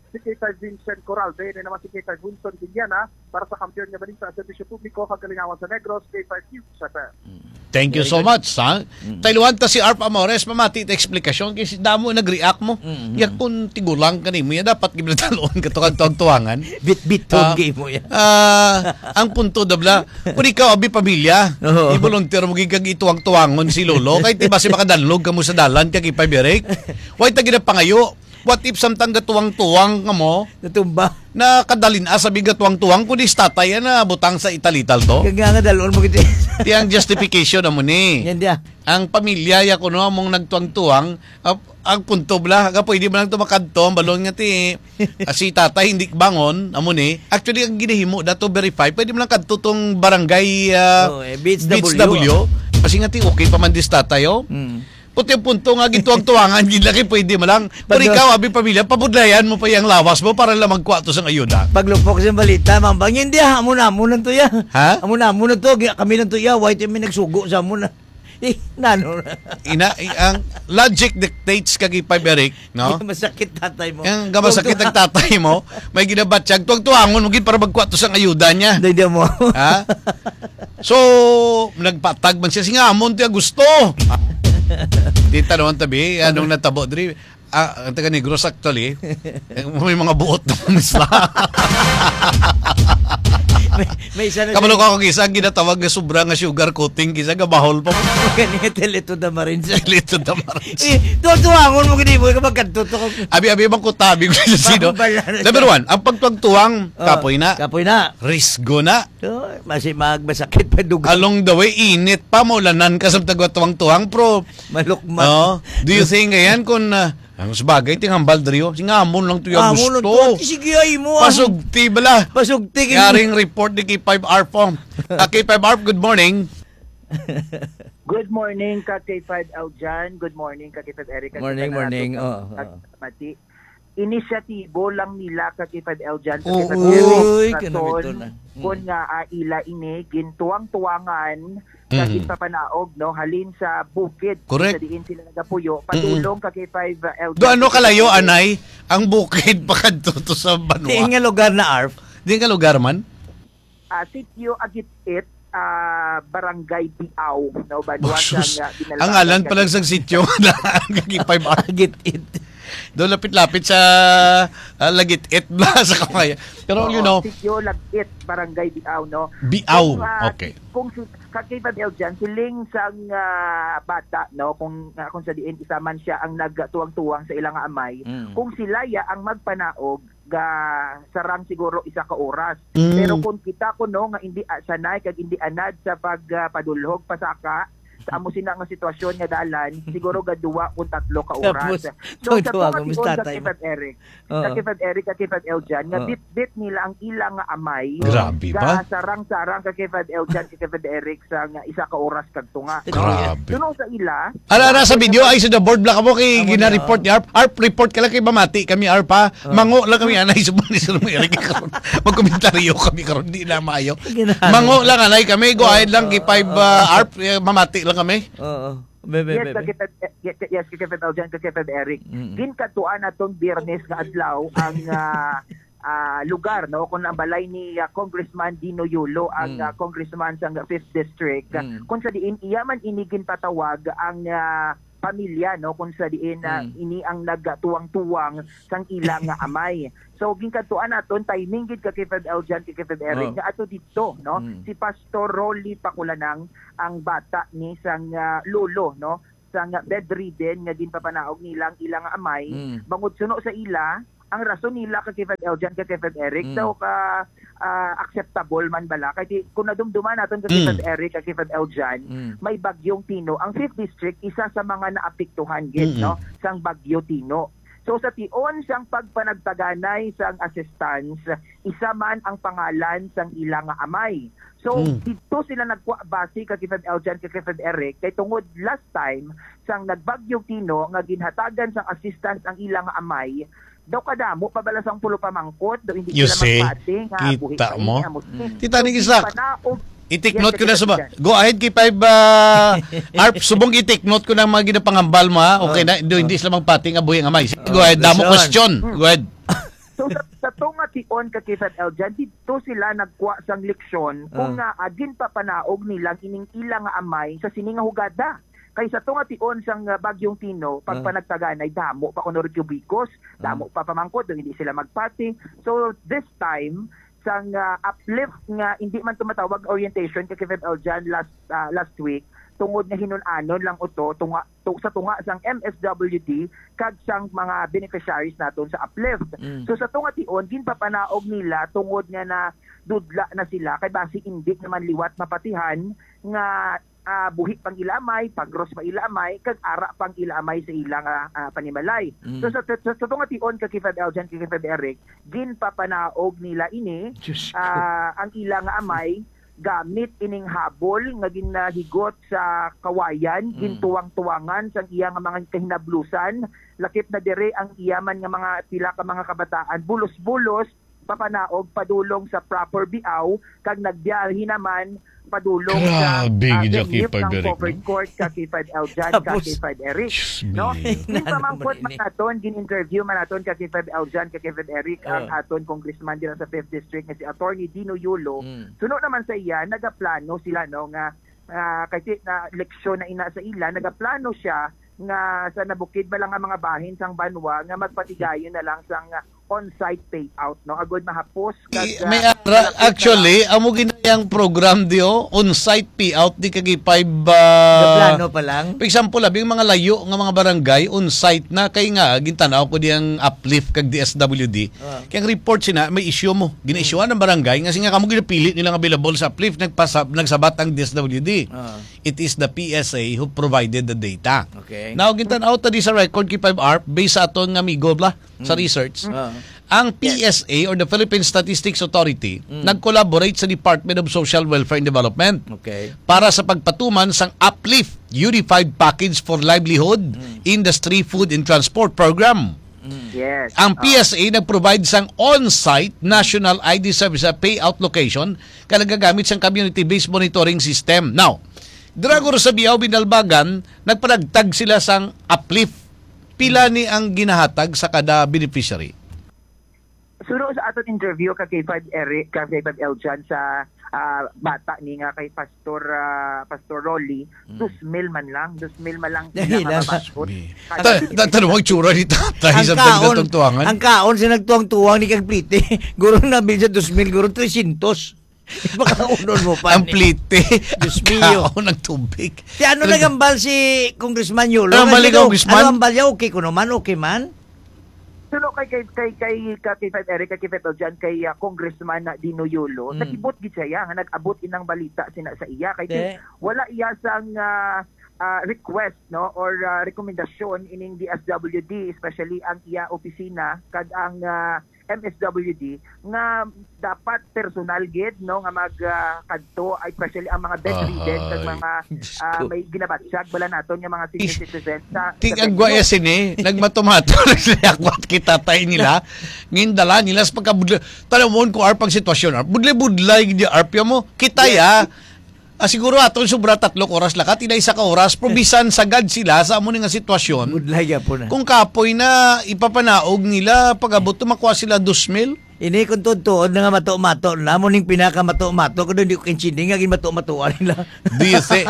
si K5 Vincent Coralde, na naman si K5 Winston Villana para sa kampiyon nga balita sa Servisyo Publiko Kagalingawan sa Negros, K5 News Center. Thank you so much, ha? Tailuan ta si Arp Amores, mamati ita eksplikasyon kasi damo nag-react mo. Yak kung tigulang ka mo yan, dapat giblataloon ka to tuwangan. Bit-biton game mo yan. Ang punto dabla, kung ikaw abi pamilya, i-volunteer mo gigag ituwang-tuwangon si Lolo, kahit diba si makadanlog ka mo sa dalan, kaya kipabirek. Huwag ta ginappangayo. What if samtang gatuwang-tuwang ka mo, Natumba. na kadalin sabi gatuwang-tuwang, kundi tatay na butang sa italital to. Kaya nga dalon mo kita. Di ang justification na mo ni. Yan dia. Ang pamilya ya kuno among nagtuwang-tuwang, ang punto bla, ka pwede mo lang tumakadto, ang balon nga ti si tatay hindi bangon, amo ni. Actually ang ginahimo dato verify, pwede mo lang kadto tong barangay BHW. Kasi nga ti okay pa man dis tatay oh. Puti ang punto nga gituwang-tuwangan, gilaki pwede mo lang. Pero ikaw, abi pamilya, pabudlayan mo pa yung lawas mo para lang magkwato sa ayuda. Paglupok sa balita, mambang, hindi ha, amunan to ya. Ha? Amunan to, kami lang to ya, white may nagsugo sa amuna. Nano. Ang logic dictates kagi Eric, no? Masakit tatay mo. Ang masakit ang tatay mo, may ginabatsyag, tuwang-tuwangon, maging para magkwato sa ayuda niya. Hindi mo. Ha? So, nagpatag man siya, singamon tiya gusto. Di tanong tabi, anong natabo diri? Ang taga Negros actually, may mga buot na isla. may isa na Kamalo ka kung isa, ginatawag na sobra nga sugar coating, kisa nga bahol pa mo. Ganito Telito Damarins. Telito Damarins. Tuwangon mo kini mo kapag kantuto ko. Abi-abi bang kutabig sa sino. Number 1, ang pagtuwang kapoy na. Kapoy na. Risgo na. Masakit pa dugo. Along the way, init pa, maulanan ka sa tuwang-tuwang, pro. Malukman. Do you think ngayon kung ang sabagay, tinghambal drio. Singamon lang ito yung gusto. Sige ay mo. Pasugti bala. Pasugti. Yaring report ni K5R po. K5R, good morning. Good morning ka K5 Eljan. Good morning ka K5 Eric. Morning. Mati. Inisyatibo lang nila ka K5 Eljan. Uy, kanamito na. Kung nga ila ini, gintuwang-tuwangan kagin papanaog, no? Halin sa bukid. Correct. Sa diin sila nagapuyo. Padulong ka K5 Eljan. Do ano kalayo, anay? Ang bukid pakadto sa Banwa. Di nga lugar na ARP. Di nga lugar man? Sitio Agitit, Barangay Biaw. No? Banwa sa ang alan pa lang sa sityo na ang K5R. Agitit. Doon lapit-lapit sa Lagit-it sa kamay. Pero you know, Sitio Lagit, Barangay Biaw, no? Biaw, okay. Kung kakibad Eljan, siling sang bata, no? Kung sa diin isa man siya ang nagtuwang-tuwang sa ilang amay, kung sila ya ang magpanaog, sarang siguro isa ka oras. Pero kung kita ko no nga hindi sanay kag hindi anad sa pagpadulhog pasaka sa amo sina nga sitwasyon nga dalan siguro gaduwa kung 3 ka oras. So sa Kifat Eric, sa Kifat Eljan nga bit nila ang ilang nga amay. Grabe ba? Sarang-sarang ka Kifat Eljan, Kifat Eric sa nga isa ka oras kag tunga. Grabe. Tunong sa ila. Ara sa video ay sa the board bla ka mo kay gina-report ni ARP. ARP report ka lang kay mamati kami ARP ha. Mango lang kami anay sa mo Eric karon. Magkomentaryo kami karon di na maayo. Mango lang anay kami go ahead lang kay 5 ARP mamati lang kami. Oo. Yes, Kifat Eljan, Kifat Eric. Ginkatuan atong Biyernes nga adlaw ang lugar no kung ang balay ni Congressman Dino Yulo ang congressman sa 5th district kung sa diin iya man inigin patawag ang pamilya no kung sa diin ini ang nagtuwang-tuwang sang ilang nga amay. So ginkatuan naton timing gid ka Kifat Eljan, Kifat Eric nga ato dito no si Pastor Rolly Pakulanang ang bata ni sang lolo no sang bedridden nga ginpapanaog nilang ilang amay bangod suno sa ila ang rason nila ka Kifat Eljan, ka Kifat Eric so acceptable man bala kay kung nadumduman naton ka Kifat Eric, ka Kifat Eljan may bagyong Tino ang 5th district isa sa mga naapektuhan gid no sang bagyo Tino. So sa tion sang pagpanagtaganay sang assistance isa man ang pangalan sang ilang amay. So dito sila nagkuha base ka Kifat Eljan, ka Kifat Eric kay tungod last time sang nagbagyong Tino nga ginhatagan sang assistance ang ilang amay daw kadamo pabala sang pulo pamangkot daw hindi sila magpati nga buhi kita mo tita ni isa i-take note ko na sa go ahead kay 5 ARP subong i-take note ko na mga ginapangambal mo ha okay na hindi sila magpati nga buhi nga may go ahead damo question go ahead So sa tunga tion ka Kifed Eljan, dito sila nagkuha sang leksyon kung nga agin papanaog nilang ining ilang nga amay sa sini nga hugada. Kay sa tunga tion sang Bagyong Tino, pag panagtaganay, damo pa kuno Cubicos, damo pa pamangkod, hindi sila magpati. So this time, sang uplift nga hindi man tumatawag orientation kay Kifed Eljan last week, tungod nga hinunanon lang uto sa tunga sang MSWD kag sang mga beneficiaries naton sa uplift. So sa tunga tion ginpapanaog nila tungod nga na dudla na sila kay basi hindi naman liwat mapatihan nga buhi pang ilamay, pagros pa ilamay, kag ara pang ilamay sa ilang panimalay. So sa tunga tion ka Kifed Eljan, Kifed Eric, ginpapanaog nila ini ang ilang amay gamit ining habol nga ginahigot sa kawayan, gintuwang-tuwangan sang iya nga mga kahinablusan, lakip na dire ang iyaman nga mga pila ka mga kabataan, bulos-bulos, papanaog, padulong sa proper biaw, kag nagbiyahe naman, padulong sa venue ng covered court ka Kifed Eljan, ka Kifed Eric. No? Pamangkot man naton, gin-interview man naton ka Kifed Eljan, ka Kifed Eric, ang aton congressman din sa 5th District nga si Attorney Dino Yulo. Suno naman sa iya, nagaplano sila no nga kasi na leksyon na ina sa ila, nagaplano siya nga sa nabukid ba lang ang mga bahin sang Banwa nga magpatigayon na lang sang on-site payout, no? Agod mahapos may actually amo ginayang program dio on-site payout di kagi 5 plano pa lang. For example, labing mga layo nga mga barangay on-site na kay nga gintanaw ko diyang uplift kag DSWD. Kaya ang report sina may issue mo. Gina-issuean ng barangay nga nga kamo ginapili nilang available sa uplift nagsabat ang DSWD. It is the PSA who provided the data. Okay. Now gintanaw ta di sa record kay 5ARP based sa aton nga migo bla sa research. Ang PSA or the Philippine Statistics Authority nag-collaborate sa Department of Social Welfare and Development para sa pagpatuman sang Uplift Unified Package for Livelihood, Industry, Food and Transport Program. Yes. Ang PSA nag-provide sang on-site National ID Service payout location kalagagamit sang community-based monitoring system. Now, Dragor sa Biao Binalbagan, nagpanagtag sila sang Uplift. Pila ni ang ginahatag sa kada beneficiary? Suro sa aton interview ka Kifed Eric, ka Kifed Eljan sa bata ni nga kay Pastor Rolly, 2,000 man lang sila mababasot. Tanong tsura ni tatay sa nagtutuangan. Ang kaon sa nagtuang-tuwang ni kag plite. Guro na bil sa 2,000, guro 300. Baka unon mo pa. Ang plite. Kaon ng tubig. Si ano nagambal si Congressman Yulo? Ano ambal niya? Okay ko naman, okay man? Suno kay Kifed Eric, kay Kifed Eljan, kay Congressman Dino Yulo, nag-ibot gid siya, nag-abot inang balita sina sa iya kay wala iya sang request no or rekomendasyon ining DSWD, especially ang iya opisina kag ang MSWD nga dapat personal gid no nga magkadto especially ang mga bedridden kag mga may ginabatsyag bala naton nga mga senior citizens sa tigagwa sini nagmatomato naglayakwat kita tay nila ngindala nila sa pagkabudla tanamon ko arpang sitwasyon budlay gid arpya mo kita ya siguro aton sobra 3 oras lakat ina isa ka oras probisan sagad sila sa amo nga sitwasyon. Kung kapoy na ipapanaog nila pag-abot makuha sila 2,000. Ini kung tuod na nga mato-mato na mo ning pinaka mato-mato kuno di ko kinsindi nga gin mato-matuan nila. Dice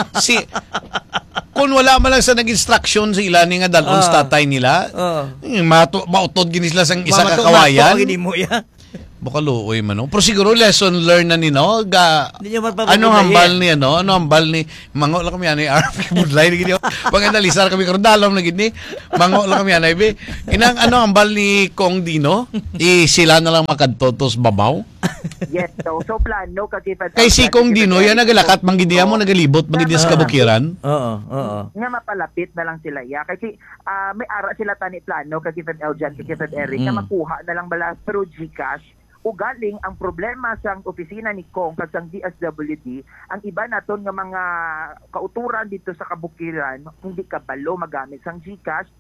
kung wala man lang sa nag-instruction sa ilan nga dalon sa tatay nila. Mautod gini sila sang isa ka kawayan. Baka luoy man no. Pero siguro lesson learned na ni no. Ano hambal ni ano? Ano hambal ni mango lang kami ani RP budlay gid. Pag analisar kami karon dalom na gid ni. Mango lang kami ani be. Inang ano hambal ni Kong Dino? Sila na lang makadtotos babaw. Yes, so plano ka kay si Kong Dino yan nagalakat manggidiya mo nagalibot manggidiya sa kabukiran. Nga mapalapit na lang sila ya kasi may ara sila tani plano kay Kifed Eljan, kay Kifed Eric nga makuha na lang bala through GCash. Ugaling ang problema sa opisina ni Kong kag sang DSWD, ang iba naton nga mga kauturan dito sa kabukiran hindi kabalo magamit sang GCash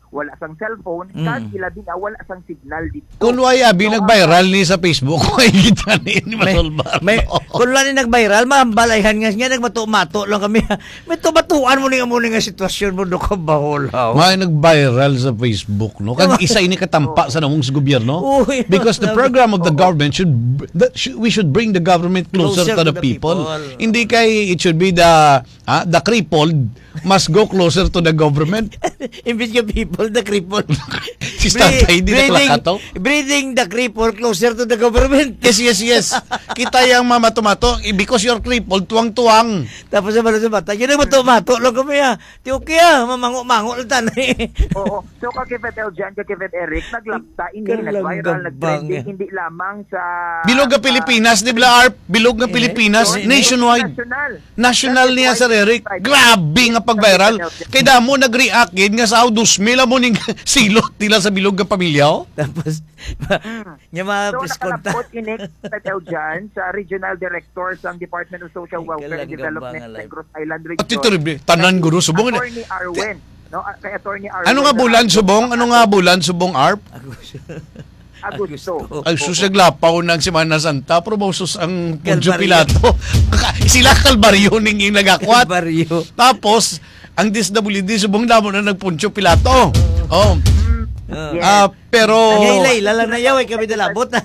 wala sang cellphone, kag ila din wala sang signal dito. Kung why abi nag-viral ni sa Facebook, ay kita ni masolbar. Kung wala ni nag-viral, mahambalayhan nga nagmato-mato lang kami. May tumatuan mo ni nga sitwasyon mo do ka baholaw. May nag-viral sa Facebook, no? Kag isa ini katampa sa namong sa gobyerno. Because the program of the government we should bring the government closer to the people. Hindi kay it should be the crippled must go closer to the government. Imbis yung people, the crippled. Si Tatay, di nakalakato? Breeding the crippled closer to the government. Yes. Kita yung mamato-mato, because you're crippled, tuwang-tuwang. Tapos sa bata, yun ang mato-mato lang kami Ti okay mamango-mango lang tanay. Oo. So kakipet Eljan, kakipet Eric, naglapta, nag-viral, nag-trending, hindi lamang sa... Bilog nga Pilipinas, di ba, Arp? Bilog nga Pilipinas, nationwide. National niya, Sir Eric. Grabe nga pag-viral. Kaya damo nag-react nga sa 2,000 mo ning silot nila sa bilog nga pamilya. Tapos, niya so nakalapot inik dyan sa Regional Director sa Department of Social Welfare and Development sa Negros Island Region. Ito tanan guru subong. Attorney Arwen. No, kay Attorney Arwen. Ano nga bulan subong Arp? Agosto. Ang susaglapaw ng Semana Santa, promosos ang Poncio Pilato. Sila Kalbaryo ning nagakwat. Kalbaryo. Tapos, ang DSWD subong damo na nag-Poncio Pilato. Pero... Ngayon lang na yaw, kami dalabot na.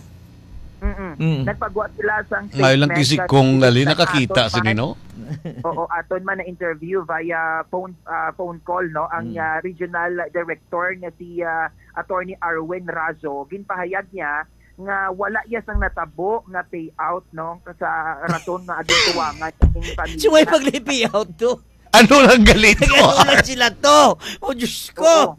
Nagpagawa sila sang statement. Ngayon lang kisig kong gali, nakakita sa nino. Oo, aton man na interview via phone call, no, ang regional director nga si Attorney Arwen Razo, ginpahayag niya nga wala iya sang natabo nga payout, no, sa rason nga adtuwangan ning pamilya. So may pagli-payout to. Ano lang galit mo? Ano lang sila to? O Diyos ko.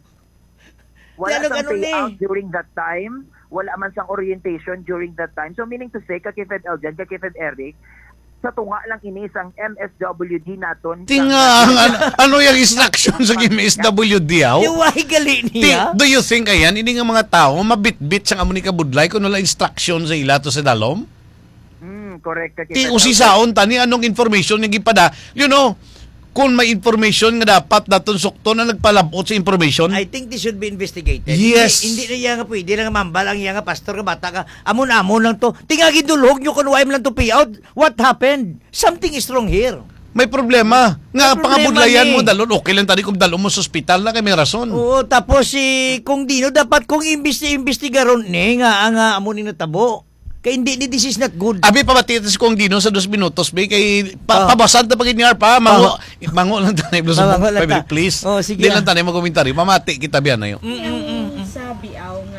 Wala sang payout during that time. Wala man sang orientation during that time. So meaning to say, kakifed Eljan, kakifed Eric, sa tunga lang ini sang MSWD naton. Ano yung instruction sa MSWD? Iway gali niya. Do you think ayan, ini nga mga tao, mabit-bit sang amon ni kabudlay kung wala instruction sa ila to sa dalom? Correct. Usisaon tani anong information yung gipada. You know, kung may information nga dapat daton sukto na nagpalabot sa information. I think this should be investigated. Yes. Hindi na iya nga pwede na nga mambal ang iya nga pastor nga bata ka. Amon-amon lang to. Tingagi dulhog nyo kung waim lang to payout. What happened? Something is wrong here. May problema. Nga pangabudlayan mo dalon. Okay lang tadi kung dalon mo sa ospital na kay may rason. Oo, tapos kung dino dapat kung imbestigaron ni nga ang amon ni natabo. Kaya hindi, this is not good. Abi pabatitis kong dino sa 2 minutos, be, kay pabasad na pag-inyar pa, mango lang tanay, please. Oh, sige. Di lang tanay mag-komentary, mamati kita biyan na yun. Sa biaw nga,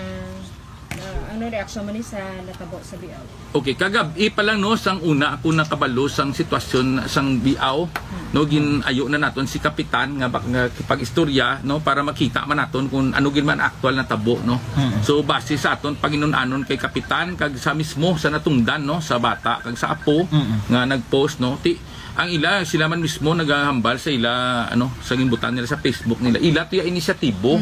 ano reaksyon mo ni sa natabo sa biaw? Okay, kagabi pa lang no, sang una ako nakabalo sang sitwasyon sang biaw, no, ginayo na naton si kapitan nga pag-istorya, no, para makita man naton kung ano gin man aktual na tabo, no. So base sa aton Panginoon-anon kay kapitan kag sa mismo sa natungdan, no, sa bata kag sa apo nga nagpost, no, ang sila man mismo naghahambal sa ila ano sa gimbutan nila sa Facebook nila. Ila to ya inisyatibo.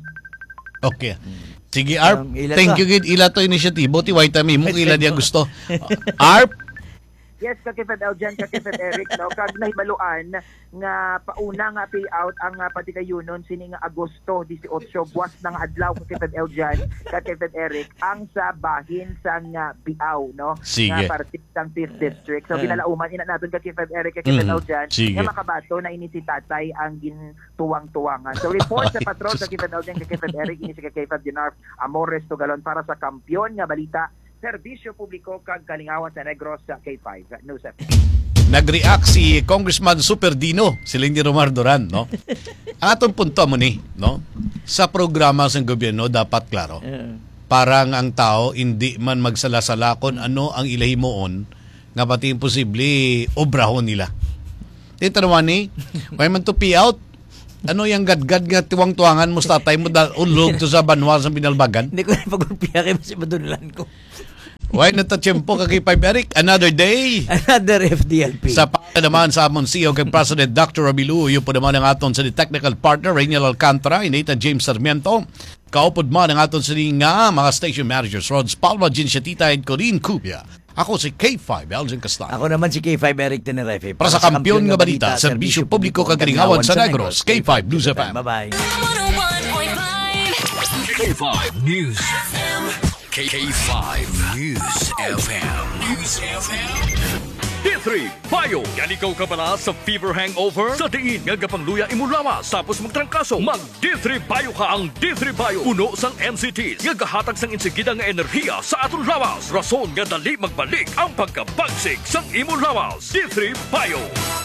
Okay. Sige, Arp. Thank you, Gid. Ila to inisyatibo. Ti White Ami mo, ila diya gusto. Arp? Yes, kakifed Eljan, kakifed Eric, no? Kag nahibaluan nga pauna nga payout ang patigayunon sini nga Agosto 18, buwas ng adlaw kakifed Eljan, kakifed Eric, ang sa bahin sang Biaw, no? Sige. Nga parte sang 5th District. So ginalauman ina naton kakifed Eric, kakifed Eljan, nga makabato na ini si tatay ang gintuwang-tuwangan. So report sa patrol kakifed Eljan, kakifed Eric, ini si kakifed Dinarf Amores Tugalon para sa kampiyon nga balita Serbisyo Publiko kag Kalingawan sa Negros sa K5 News FM. Nag-react si Congressman Superdino, si Lindy Romar Duran, no? Ang atong punto mo ni, no? Sa programa sa gobyerno dapat klaro. Parang ang tao hindi man magsalasala kung ano ang ilahimoon nga pati imposible obrahon nila. Titanawan ni, may man to pay out. Ano yung gadgad nga tuwang-tuwangan mo sa tatay mo ulog to sa banwa sa binalbagan? Hindi ko na pag-upia kayo si madunulan ko. Why na ta-tiyempo kay Pipe Eric? Another day. Another FDLP. Sa naman sa amon CEO kay President Dr. Rabilu, yun po naman ang aton sa technical partner, Rainiel Alcantara, Nathan James Sarmiento. Kaupod man ang aton sa mga station managers, Rods Palma, Gin Shatita, and Corinne Cubia. Ako si K5, Elgin Castan. Ako naman si K5, Eric Tenerefe. Para sa kampiyon nga balita, Serbisyo Publiko Kagalingawan sa Negros, K5 News FM. Bye-bye. 101.5 K5 News FM. K5 News FM. News FM. D3 Bayo. Yan ikaw ka pala sa fever hangover? Sa diin nga gapangluya imulawas tapos magtrangkaso. Mag D3 Bayo ka. Ang D3 Bayo puno sang NCTs nga gahatag sang insigida nga enerhiya sa aton lawas. Rason nga dali magbalik ang pagkabagsik sang imulawas. D3 Bayo.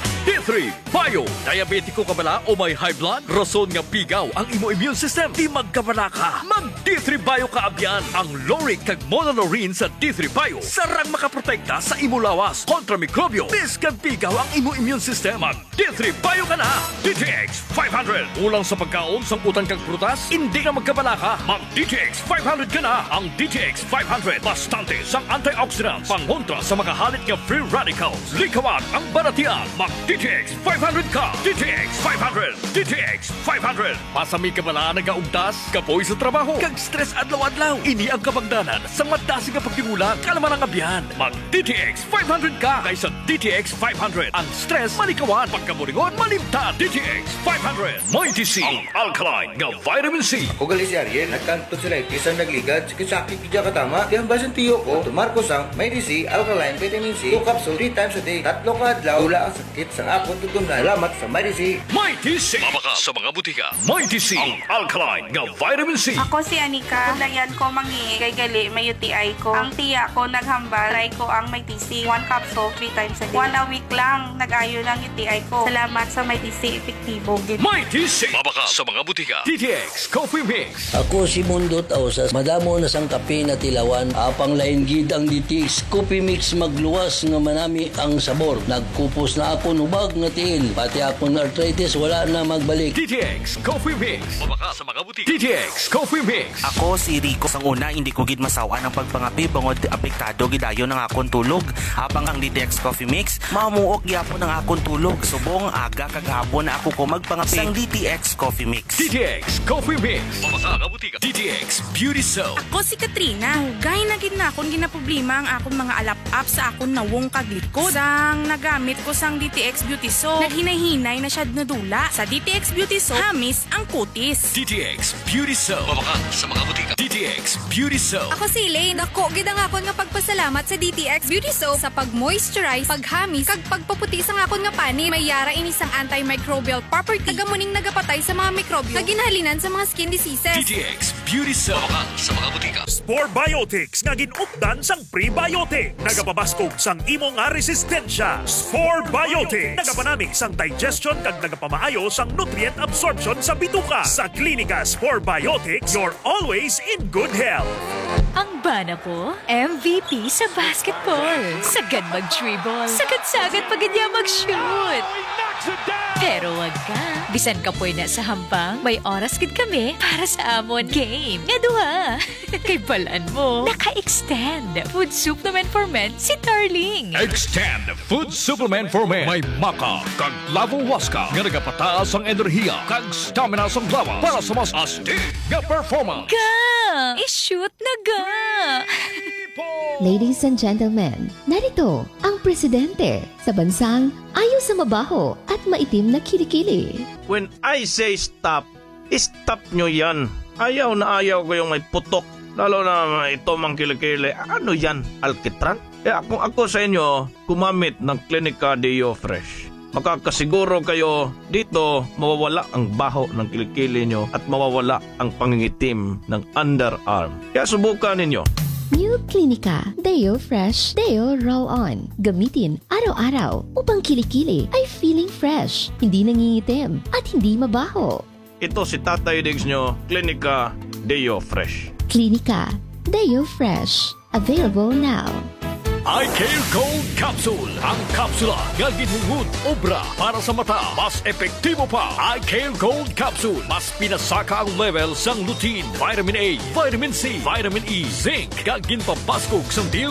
D3 Bayo. Diabetiko ka bala o may high blood? Rason nga pigaw ang imo immune system. Di magkabala ka. Mag D3 Bayo ka abyan. Ang Loric kag Monolaurin sa D3 Bayo sarang makaprotekta sa imo lawas kontra mikrobyo. Bis kag pigaw ang imo immune system. Mag D3 Bayo ka na. DTX 500. Ulang sa pagkaon sang utan kag prutas, hindi na magkabala ka. Mag DTX 500 ka na. Ang DTX 500 bastante sang antioxidants pangontra sa makahalit nga free radicals. Likawan ang baratian. Mag DTX 500 ka. DTX 500. DTX 500. Pasami ka bala nagaugdas, kapoy sa trabaho, kag stress adlaw-adlaw. Ini ang kabangdanan sa madasi nga pagtingulang kalaman ang abyan. Mag DTX 500 ka kaysa DTX 500. Ang stress malikawan, pagkaburingon malimtan. DTX 500. Mighty C. Ang alkaline nga vitamin C. Ako gali si Ariel, nagkanto sa like isang nagligad, sakit kidya katama. Di ang basan tiyo ko, tumarko sang Mighty C, alkaline vitamin C, 2 capsule 3 times a day. 3 ka adlaw, wala ang sakit sang akong tutunan. Salamat sa Mighty C. Mighty C. Mabaka sa mga butika. Mighty C. Ang alkaline nga vitamin C. Ako si Anika. Dayan ko mangi kay gali may UTI ko. Ang tiya ko naghambal. Try ko ang Mighty C. 1 capsule 3 times a day. 1 a week lang nag-ayo ng UTI ko. Salamat sa Mighty C. Epektibo. Mighty C. Mabaka sa mga butika. DTX Coffee Mix. Ako si Mundo Tausas. Madamo na sang kape na tilawan. Apang lain gid ang DTX Coffee Mix magluwas nga manami ang sabor. Nagkupos na ako nubag nga tiil. Pati akong arthritis wala na magbalik. DTX Coffee Mix. Mabaka sa mga butika. DTX Coffee Mix. Ako si Rico. Sang una, hindi ko gid masawa ng pagpangapi bangod apektado gidayo ng akong tulog. Habang ang DTX Coffee Mix, mamuok gyapon ng akong tulog. Subong aga kagahapon na ako ko magpangapi sang DTX Coffee Mix. DTX Coffee Mix. Mabaka nga butika. DTX Beauty Soap. Ako si Katrina. Hugay na gid na akong ginaproblema ang akong mga alap-up sa akong nawong kaglikod. Sang nagamit ko sang DTX Beauty Soap, naghinay-hinay na siya nadula. Sa DTX Beauty Soap, hamis ang kutis. DTX Beauty Soap. Mabaka sa mga butika. DTX Beauty Soap. Ako si Elaine. Dako gid ang akon nga pagpasalamat sa DTX Beauty Soap sa pag-moisturize, paghamis, kag pagpaputi sa akon nga pani. May yara ini sang antimicrobial property. Tagamuning nagapatay sa mga mikrobyo nga ginhalinan sa mga skin diseases. DTX Beauty Soap. Mabaka sa mga butika. Spore Biotics nga ginupdan sang prebiotic. Nagapabaskog sang imo nga resistensya. Spore Biotics. Nagapanami sang digestion kag nagapamaayo sang nutrient absorption sa bituka. Sa Klinika Spore Biotics, you're always in good health. Ang bana ko, MVP sa basketball. Sagad mag-dribble. Sagad-sagad pag niya mag-shoot. Pero wag ka. Bisan ka po na sa hampang, may oras gid kami para sa amon game. Nga duha. Kay balaan mo, naka-extend food supplement for men si Darling. Extend Food Supplement for Men. May maka kag lavo waska nga nagapataas ang enerhiya kag stamina sa lawas para sa mas astig nga performance. Ga! I-shoot na ga! Ladies and gentlemen, narito ang presidente sa bansang ayaw sa mabaho at maitim na kilikili. When I say stop, stop nyo yan. Ayaw na ayaw ko yung may putok. Lalo na ito mang kilikili. Ano yan? Alkitran? Ako sa inyo, gumamit ng Klinika Deo Fresh. Makakasiguro kayo dito mawawala ang baho ng kilikili nyo at mawawala ang pangingitim ng underarm. Kaya subukan ninyo. New Klinika Deo Fresh Deo Roll-On. Gamitin araw-araw upang kilikili ay feeling fresh, hindi nangingitim at hindi mabaho. Ito si Tatay Diggs nyo, Klinika Deo Fresh. Klinika Deo Fresh. Available now. iCare Gold Capsule. Ang kapsula nga ginhungod obra para sa mata. Mas epektibo pa. iCare Gold Capsule. Mas pinasaka ang level sang lutein, vitamin A, vitamin C, vitamin E, zinc. Nga ginpapaskog sang